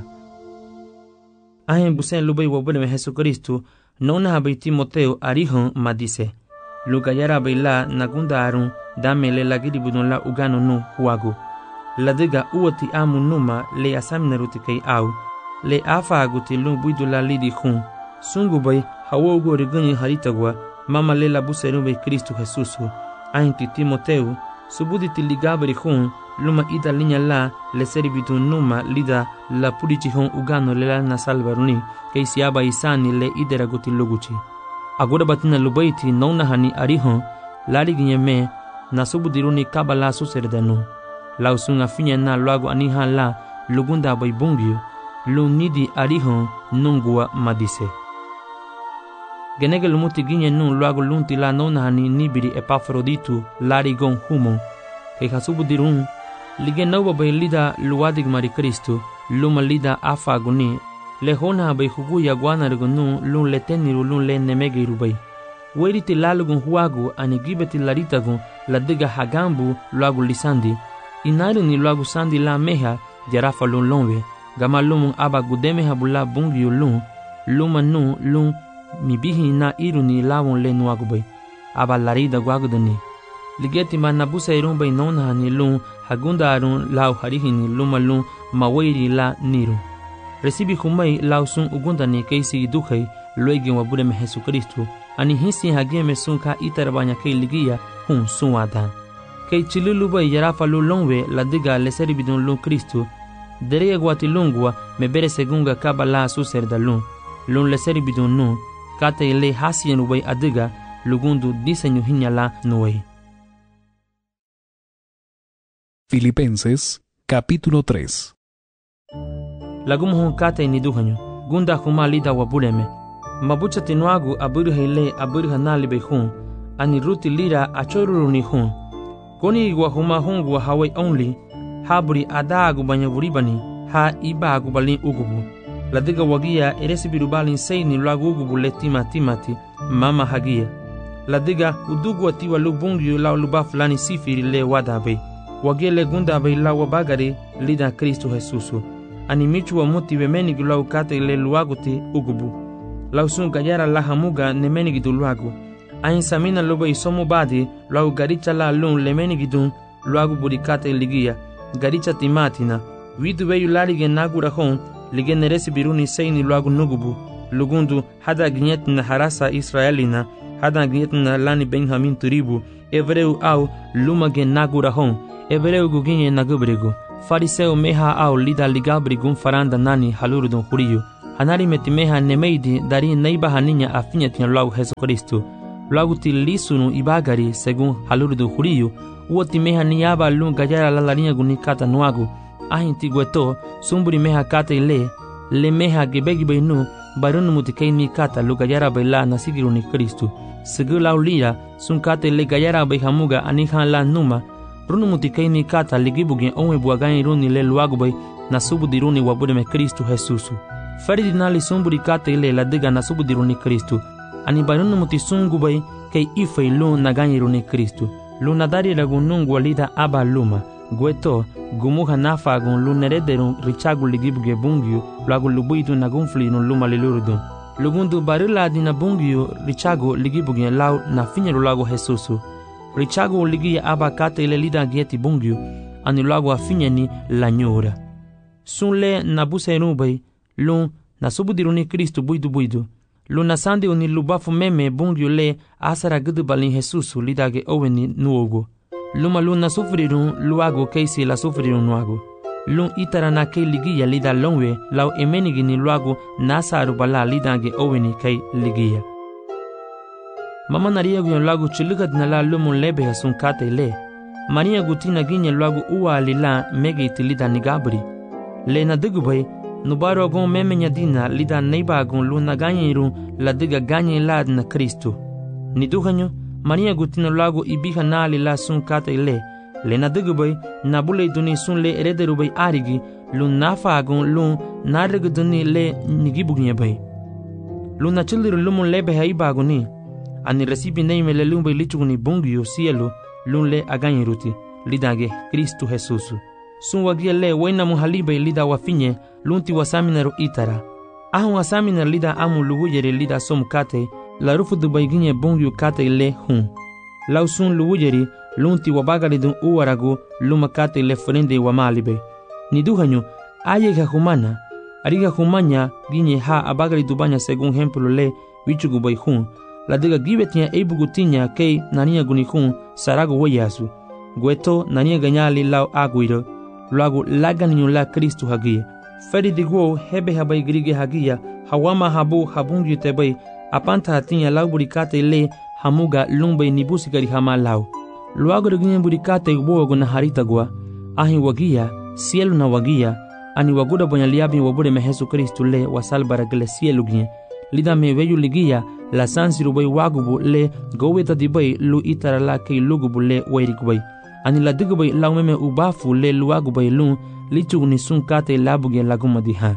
Ahen busen lubay wabudeme Jesu Kristu nona habay Timoteo arihon madise. Lugayara bayla nagunda arun dame le lagiri budon la ugano nu huagu. Ladiga uwati amu numa le asaminaruti kay au. Le afa aguti lun buidu la lidi hun. Sungu bay hawo ugo riguni haritagwa mama le la buserube Kristu Jesusu. Ainti Timoteu, subuditi ligabri hun, luma ida linya la, le seribitu numa lida la purichi hun ugano le la nasalvaruni, kay siaba isani le idera goti luguchi. Agora batina lubaiti nona hani arihon, lari ginye me, na subudiruni kabala suserdanu. Lausunga finya na luago aniha la, lugunda bay bungyu, lunidi arihon nungua madise. Genege lumuti ginye nun luago lunti la nona hani nibiri Epafroditu lari gon humo. Kay hasubudirun, lige nauba bay lida luadig mari Kristu, luma lida afa aguni, le hona bay huguya guanarigun nun lun le teniru lun le nemegiru bay. Weriti lalugun huagu ani gibeti laritagun la diga hagambu luagu lisandi. Inari ni luagu sandi la meha jarafa lun lonwe, gama lumun aba gudeme habula bungiu lun, luma nun lun mibihi na iruni lawon le nuagubay. Aba larida guagudani. Ligeti manabusa irun bay nona ni lun hagunda arun lau harihini luma lun mawiri la niru. Recibi humay lau sun ugundani kaisi duhay luegin wabureme Jesu Kristu. Ani hisi hageme sun ka itarabanya kay ligia hun sun adan. Kay chilulu bay yarafa lu longwe la diga le seribidun lun Kristu. Dereye guati lungwa me bere segunga kaba la suserda lun. Lun le seribidun nun. Kata ile hasien ubay adiga lugundu diseño hinyala nuey. Filipenses capítulo 3. Lagumuhun kata iniduhanyo gunda huma lida wabuleme. Mabucha tinuagu aburha ile aburha nalibe hun ani ruti lira achoruruni hun. Koni igwa huma hungwa hawai only haburi adagu banyaburibani ha iba agubalin ugubu. Ladiga wagia eresibirubalin seini luagu ugubu le timati mama hagia. Ladiga udugu atiwa lubungiu lau luba fulani sifiri le wadabe. Wagia le gunda be lau wabagari lida Kristu Jesusu. Ani michu wa muti wemenigi lau kate le luaguti ugubu. Lau sun gayara la hamuga nemenigi du luagu. Ain samina loba isomu badi lau garicha la lun lemenigi dun luagu burikate ligia. Garicha timatina. Widu weyu larige nagura hon lige neresi biruni seini luagu nugubu. Lugundu hada ginyet na harasa Israelina Hadan ginhetna lani Benjamin turibu, evreu au luma gen nagurahon, evreu guginye nagubrigo. Fariseu meha au lida ligabrigun faranda nani halurudun jurio. Hanari metimeha nemeidi dari neiba haninya afinya tinya luagu Jesu Kristo. Luagu tilisunu ibagari según halurudun jurio. Uoti meha niyaba lun gayara lalarinya gunikata nuagu. Ahin tigueto, sumburi meha kata ile, le meha gebegibe nu, barunu mutikei ni kata lu gayara baila nasigiru ni Kristo. Segu lau lira, sun kata ile gayara baihamuga anihan la numa, runu mutikei ni kata ligibugin onwe buagani runi le luagu bai nasubudiruni wabureme Kristo Jesusu. Feridinali sumburi kata ile la diga nasubudiruni Kristo. Ani barunu mutisungu bai kei ifei lu nagani runi Kristo. Lu nadari lagunungu walida aba luma. Gueto, gumuha nafa gun lu nerederun richagu ligibuge bungyu, luagu lubuidu nagunfli nun luma lilurudun. Lugundu barila dina bungyu richagu ligibuge lau na finyeru luagu Jesusu. Richagu ligia aba kate ile lida gieti bungyu, ani luagu afinyeni la nyura. Sunle nabuse rubai, lun nasubudiruni Kristo buidu. Lu nasandi uni lubafu meme bungyu le asara gudubalin Jesusu lidage oweni nuogo. Luma luna sufrirun luago keisi la sufrirun nuago. Lun itara na kei ligia lida longwe lau emenigi ni luago nasaru bala lidage oweni kei ligia. Mama naria guyon luago chiligat na la lumun lebe hasun kate le. Maria gutina ginye luago uwa lila mege itilida nigabri. Le na digubay, nubaro agon memenya dina lida neiba agon luna ganye irun la diga ganye lad na Kristo. Niduhanyo, Maria gutina luago ibiha na lila sun kate le na digubay, nabule duni sun le erederubay arigi, lun nafa agon lun narig duni le nigibugnye bay. Luna chiliru lumun lebe haiba agoni, ani recibi neime le lumbay lichuguni bungyo cielo, lun le aganye ruti, lidage Kristo Jesusu. Sun wagia le wena muhalibay lida wafinye, lunti wasaminaru itara. Ahun wasaminar lida amu luwuyere lida som kate, la rufu dubay ginye bungyo kate le hun. Lau sun luwuyeri, lunti wabagari dun uwaragu, luma kate le frende wamalibe. Niduhanyo, ayega humana, ariga humanya ginye ha abagari dubanya según ejemplo le, wichugubay hun. La diga gibetinya eibugutinya kei nania gunikun sarago weyasu. Gueto nania ganyali lau aguiro, luago laganiyo la Kristo hagia. Feri diguo hebe habay grige hagia, hawama habu habungi tebay, apanta hatinya lau burikate le hamuga lumbay nibusikari hama lau. Luago ginye burikate ubogo na harita gua, ahi wagia, cielo na wagia, ani waguda bonyaliabi wabure me Jesu Kristo le wasalbara gele cielo ginye. Lida me veyu ligia, la sansiru bay wagubu le goweta di bay lu itara la kei lugubu le wairikubay. Ani la digubay lau meme ubafu le luagubay lun lichug ni sun kate labuge lagumadiha.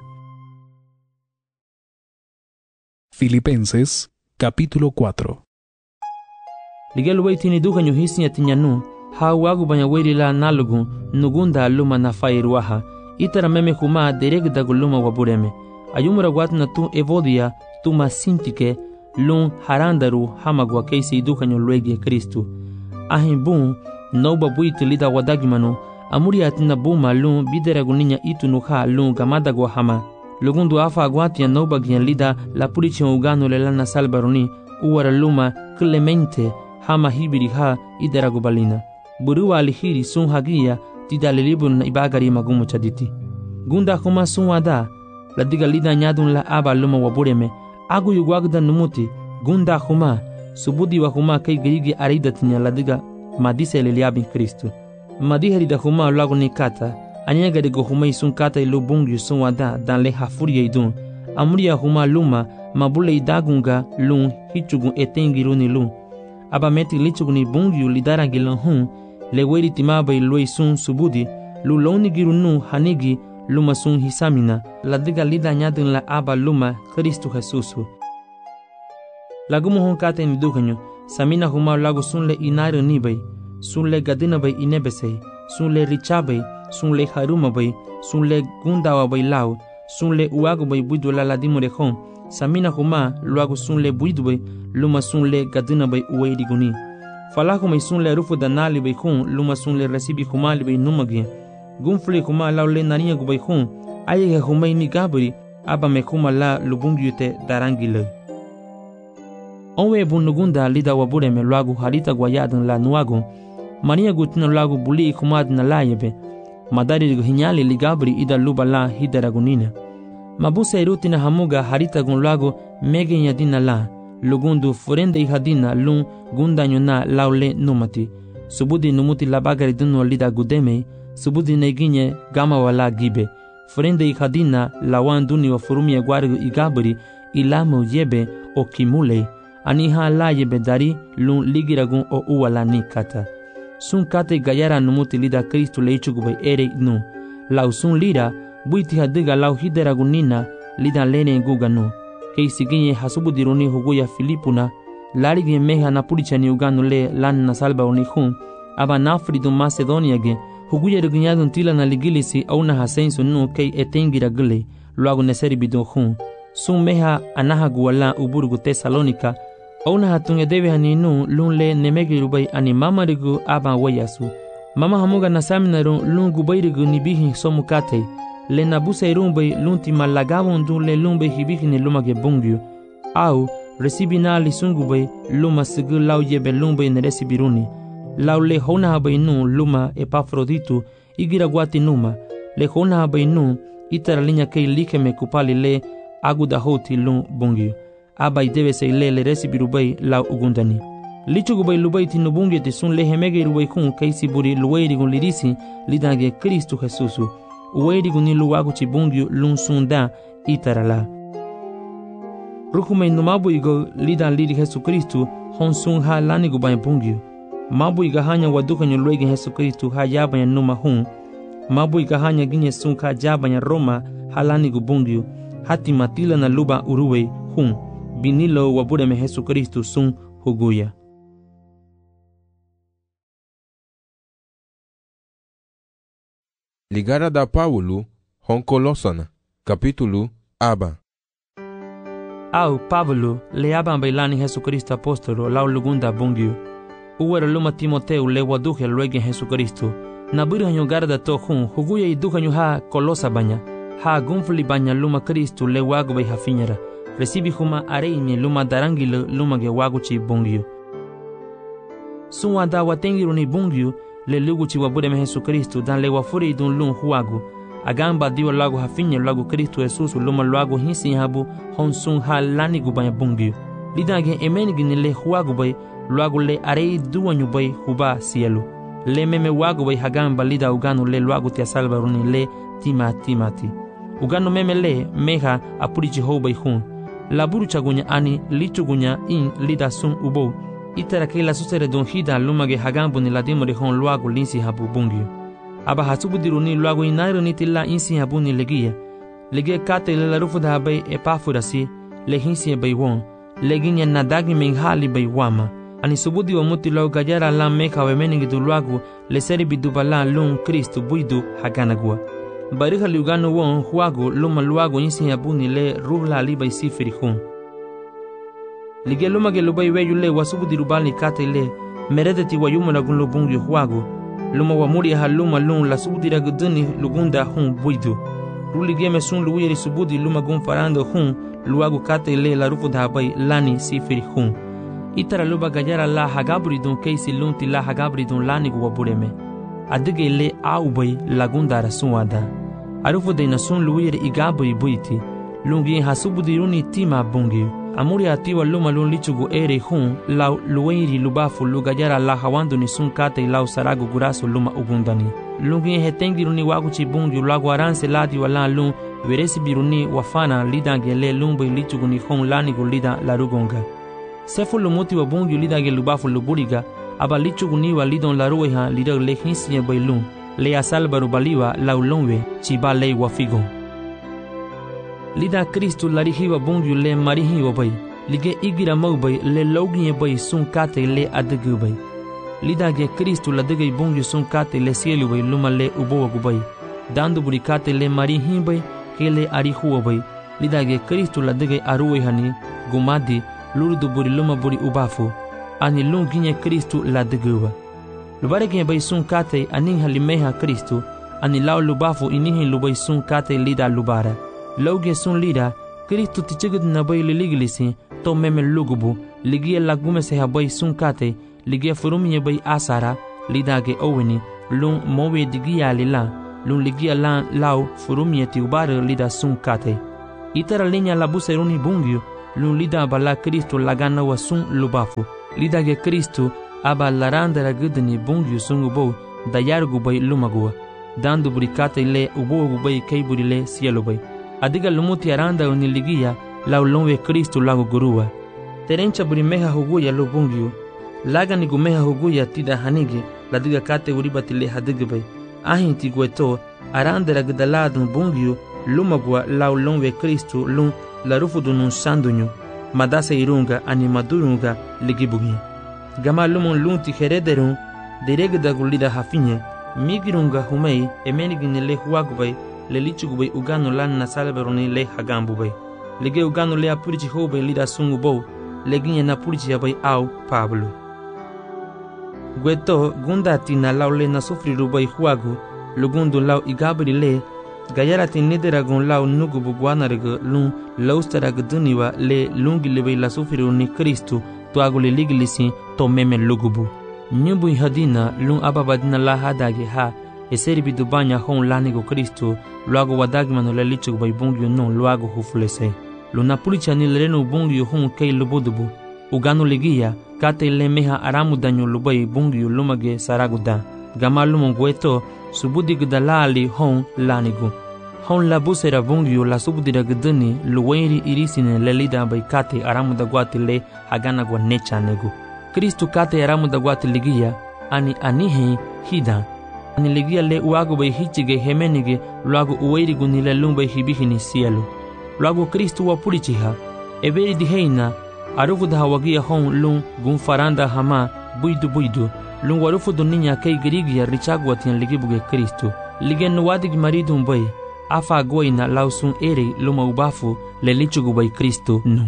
Filipenses capítulo 4. Ligel way tini dukanyo hisnya tinyanu, ha wagubanya wairi la nalugun, nugunda luma na fairuaha, itara meme kuma dereg daguluma wabureme. Ayumura watna tu evodia, tuma sintike, lun harandaru hamagwa keisi dukanyo luegie Kristo. Ahin bun, nauba buiti lida wadagimano, amuri atina buma lun bideraguninha itu nuha lun gamadagwa hama. Lugundu afa aguatia nauba gian lida la purichion ugano le lana salbaroni, uwara luma clemente hama hibiri ha ideragubalina. Burua alihiri sun hagia tida lilibun ibagari magumu chaditi. Gunda huma sun wada, la diga lida nyadun la aba luma wabureme, agu yugwagda numuti, gunda huma, subudi wa huma kei gerigi aridatinya la diga madise liliabin Kristo. Madiheri da huma lagu ni kata, anyega de go huma isun kata ilu bungi sun wada dan le hafuria idun. Amuria huma luma, mabule idagunga lun hichugun etengiruni lun. Aba meti lichuguni bungi lidarangilun hun, le weri timaba ilu isun subudi, lu loni girunu hanigi luma sun hisamina, la diga lida nyadun la aba luma Kristo Jesusu. Lagumu hun kata inidukanyo, samina huma lagu sun le inaru nibay, sun le gadina bay inebesay, sun le richabay, sun le haruma bay, sun le gundawa bay lau, sun le uago bay buidu la ladimurehon, samina huma luago sun le buidu bay, luma sun le gadina bay uwairiguni. Falaku may sun le rufu danali bay hun, luma sun le resibi humali bay numagin. Gunfli huma lau le naniya gubay hun, ayega humay ni gabri, aba me huma la lubungyute darangilay. Onwe bunugunda lida wabureme luagu harita guayadan la nuago. Maria gutina luagu buli kumad na layebe. Madari hinyali ligabri ida luba la hidaragunina. Mabusa irutina hamuga harita gun luagu mege yadina la. Lugundu furende ihadina lun gundanyo na laule numati. Subudi numuti labagari dunu lida gudeme. Subudi neginye gama wala gibe. Furende ihadina lawan duni wa furumia guargu igabri ilamo yebe o kimule. Aniha la yebe dari lun ligiragun o uwala ni kata. Sun kate gayara numuti lida Kristu leichugube ere nu. Lau sun lira buiti hadiga lau hideragunina lida lene guganu. Keisiginye hasubudiruni huguya Filipuna. Larigi meha na pulichani uganu le lan na salba unihun. Aba nafridu Macedonia ge. Huguya regunyadun tila na ligilisi au na hasensu nu kei etengira gule. Luagu neseri bidun hun. Sun meha anaha guwala uburgu Tesalonika. Auna hatunge debe haninu lun le nemegi rubai ani mama rigu aba wayasu. Mama hamuga nasaminaru lun gubai rigu nibihi somukate. Le nabusa irumbai lun timalagavon dun le lumbai hibihi ni lumage bungyu. Au resibina li sungubai luma sigu lau yebe lumbai ne resibiruni. Lau le hona habai nu luma Epafroditu igira guati numa. Le hona habai nu itara linya kei likeme kupali le agudahoti lun bungyu. Abai debe se le resibirubai lau ugundani. Lichugubai lubai tinubungi te sun lehemege rubai kun kaisi buri luwairi gun lirisi lidange Kristu Jesusu. Uwairi gun ni luwagu chibungi lun sunda itarala. Rukume numabu igo lidan liri Jesu Kristu hon sun ha lani gubai bungi. Mabu iga hanya waduka nyuluegi Jesu Kristu ha yabanya numa hun. Mabu iga hanya ginye sun ka jabanya Roma ha lani gubungi. Hati matila na luba uruwe hun. Binilo wabureme Jesu Kristu sun huguya. Ligara da Paulo hon Kolosana, capítulo aba. Au Pablo le aban bailani Jesu Kristu apostolo lau lugunda bungiu. Uwera luma Timoteu le waduhe luegi Jesu Kristu. Nabura nyo garda to hun huguya iduka nyo ha Kolosa banya. Ha gunfli banya luma Kristu le wagu bai hafinyara. Recibi huma areimi luma darangilo luma ge waguchi bungyu. Sunwa da watengiru ni bungyu le luguchi wabureme Jesu Kristu dan le wafuri dun lun huagu. Agamba diwa lagu hafinye lagu Kristu Jesusu luma lagu hinsi habu hon sun ha lani gubanya bungyu. Lidage emenigi ni le huagu bay lagu le arei duwanyu bay huba sielu. Le meme wagu bay hagamba lida uganu le lagu tia salvaruni le timati. Uganu meme le meha apurichi hou bay hun. Laburu chagunya ani lichugunya in lida sun ubo. Itara ke la susere don hida lumage hagambu ni ladimo de hon luagu linsi habu bungi. Aba hasubu diruni luagu inairu ni tilla insi habu ni legia. Legia kate le la rufu da habay Epafurasi le hinsi bay won. Leginya nadagi menghali bay wama. Ani subudi wa muti lau gajara la meka we meningi du luagu le seri bidubala lun Kristu buidu haganagua. Bariha liugano won huagu luma luagu insi habuni le ruhla liba isifiri hun. Lige luma ge lubai weyu le wasubu dirubali kate le meredeti wa yuma lagun lubungi huagu. Luma wa muri ha luma lun la subu diraguduni lugunda hun buidu. Rulige me sun luwiri subudi luma gun farando hun luagu kate le la rufu dhabai lani sifiri hun. Itara luba gajara la hagabri dun keisi lunti la hagabri dun lani guwa bureme. Adige le aubay lagunda rasuada. Arufu de nasun luwiri igabri buiti. Lungi hasubu diruni tima bungi. Amuri atiwa luma lun lichugu ere hun lau luwiri lubafu lugajara la hawandu ni sun kate lau saragu gurasu luma ugundani. Lungi hetengiruni waguchi bungi lagu aranse ladi wala lun veresi biruni wafana lidange le lumbai lichugu ni hun lani gulida larugonga. Sefu lumuti wa bungi lidange lubafu luburiga aba lichugu ni wa lidon larueha lidag le hinsiye bailun le asalbaru baliwa lau lonwe chiba le wafigon. Lida Kristu larihiwa bungi le marihiwa bay lige igira maubay le loginye bay sun kate le adegu bay. Lida ge Kristu la degay bungi sun kate le sielu bay luma le ubowa gubay. Dandu buri kate le marihin bay ke le arihuwa bay. Lida ge Kristu la degay aruwe hani gumadi lurdu buri luma buri ubafu. Ani lunginye Kristu la deguwa. Lubare ge bay sun kate aning halimeha Kristu. Ani lau lubafu inihin lubay sun kate lida lubara. Lauge sun lida Kristu tichigud na bay liligilisi to meme lugubu ligia lagume se habai sun kate ligia furumie bai asara lidage oweni lung mowe digia lila lung ligia lan lau furumie ti ubare lida sun kate itara linya labuseruni bungyu lung lida bala Kristo lagana wa sun lubafu lidage Kristo aba larandara gudni bungyu sun ubo dayar gubai lumagua dandu burikate le ubo gubai kai burile sielo bai adiga lumuti aranda uniligia lau lonwe Kristo lago gurua terencha burimeha huguya lo bungyu laga ni gumeha huguya tida hanige ladiga kate uribatile hadige bai ahin ti gueto arandara gdaladun bungyu lumagua lau lonwe Kristo lun larufu dunun sandunyu madase irunga animadurunga ligibugi gama lumon lunti herederun deregda gulida hafinye migirunga humei emenigini le huagubai le lichugubai ugano lan na salberoni le hagambubai lege ugano le apurichi hobai lida sungubo leginye na purichi abai au Pablo gueto gundati na laule na sufrirubai huagu lugundu lau igabri le gayarati nideragun lau nugubu guanarga lun laustarag duniwa le lungi lebe la sufriru ni Kristo tuagule ligilisi to meme lugubu nyubu hadina lun ababadina la hadage ha eseri bidubanya hon lanigo Kristo luago wadagmano le lichugu bai bungyo non luago hufulese luna pulicha ni lereno bungyo hon kei lubudubu ugano ligia kate le meha aramu danyo lubai bungyo lumage saraguda gama lumon gueto subudi gdalali hon lanigo hon labusera bungyo la subudira gdani luwairi irisine le lida bai kate aramu da guati le hagana gwa necha nego Kristo kate aramu da guati ligia ani anihe hida ani ligia le uago bai hichige hemenige luago uwairi gunile lumbai hibihini sielu luago Kristo wa pulichiha eberi diheina arufu da hawagia hon lung gun faranda hama buidu lung warufu duninya kei girigia richagwa tian ligibuge Kristo ligen nuwadig maridun bai afa goina lausun ere luma ubafu le lichugu bai Kristo no.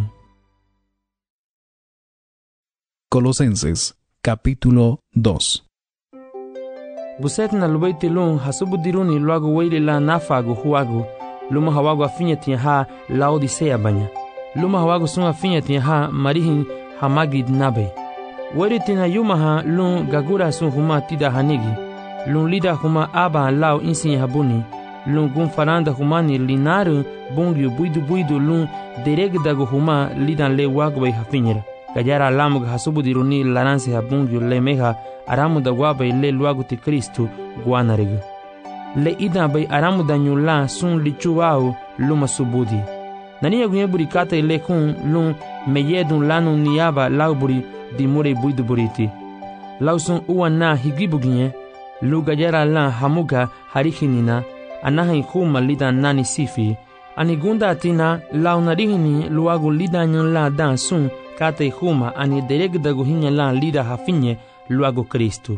Colosenses capítulo 2. Buset na lubaiti lung hasubudiruni luago weili la nafago huago luma hawago afinya tian ha Laodicea banya luma hawago sun afinya tian ha marihin hamagid nabe weri tina yuma ha lung gagura sun huma tida hanigi lung lida huma aba lao insin habuni lung gun faranda humani linaru bungyu buidu lung deregdago huma lidan le wago bai hafinyera gajara lamug hasubudiruni laranse habungyu le meha aramu da wabai le luago ti Kristo guanarega le ida bai aramu da nyula sun lichuwao luma subudi nani yagunye buri kata le kun lun meyedun lanu niyaba lauburi dimure buidu buriti lausun uwana higibuginye lu gajara la hamuga harihinina anahin kuma lida nani sifi ani gunda atina launarihini luago lida nyan la dan sun kata huma ani deregdago hinya la lida hafinye luago Kristo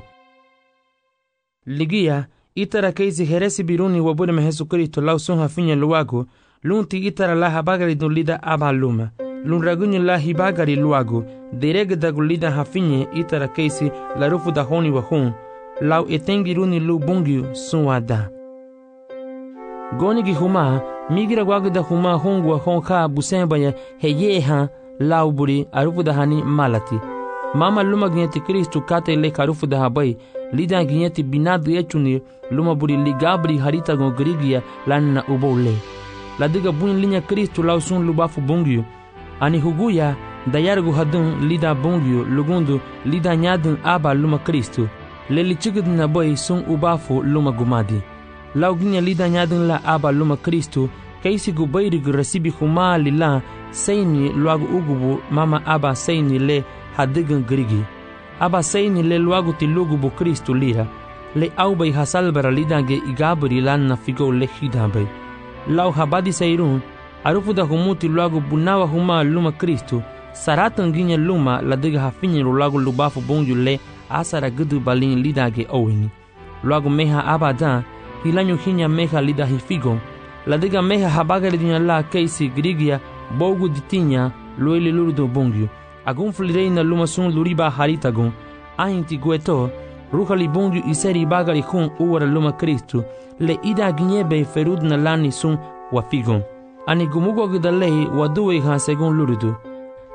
ligia itara keisi heresi biruni wabure me Jesu Kristo lausun hafinye luago lunti itara la habagari do lida abaluma lun ragunye la hibagari luago deregdago lida hafinye itara keisi la rufu da honi wa hon lau etengiruni lu bungyu sunwada gonigi huma migira gwagda huma hongwa honka busemba ya heyeha lauburi arufu da hani malati mama luma gnyeti Kristo kate le karufu da habai lida gnyeti binadu echuni luma buri ligabri harita go grigia lanna ubole ladiga bun linya Kristo lausun lubafu bungyu ani huguya dayargu hadun lida bungyu lugundu lida nyadun aba luma Kristo le lichigudna boy sun ubafu luma gumadi lauginya lida nyadun la aba luma Kristo kaisi gubayrig rasibi huma lila seini luagu ugubu mama aba seini le hadigan grigi aba seini le luagu ti lugubu Kristo lira le aubay hasalbara lidange igabri lanna figo le hidambay lau habadi seirun arufu da humuti luagu bunawa huma luma Kristo saratan ginya luma ladiga hafinye luagu lubafu bongyu le asara gudu balin lidage owini luagu meha abada hilanyu hinya meha lida hifigo ladiga meha habagari dinya la keisi grigia bogu ditinya loele lurdo bongyu agun flireina luma sun luriba haritagun ahinti gueto ruhali bongyu iseri bagari hun uwara luma Kristo le ida ginyebe ferudna lani sun wafigon ani gumugo gdalei waduwe ha segun lurudu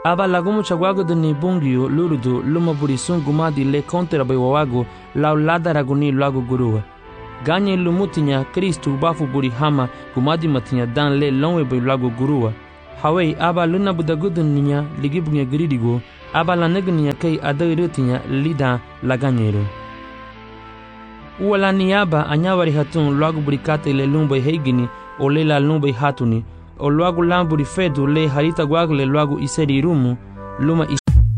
aba lagumu chagwago de ni bungio lurudu luma burisun gumadi le kontra bewago lau ladaraguni lago gurua. Ganye lumutinya Kristu bafu buri hama gumadi matinya dan le lonwe be lago gurua. Hawei aba luna budagudun ninya ligibunya giridigo aba lanegninya kei adairutinya lida laganyero. Uwala niaba anyawari hatun lago burikate le lumbe heigini o le la lumbe hatuni o luagu lamburi fedu le harita guagle luagu iseri rumu luma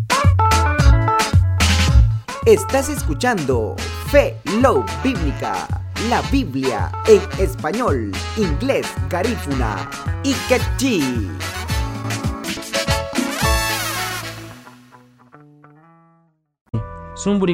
Estás escuchando Fe Love Bíblica, la Biblia en español, inglés, garífuna y quechí. Sumburi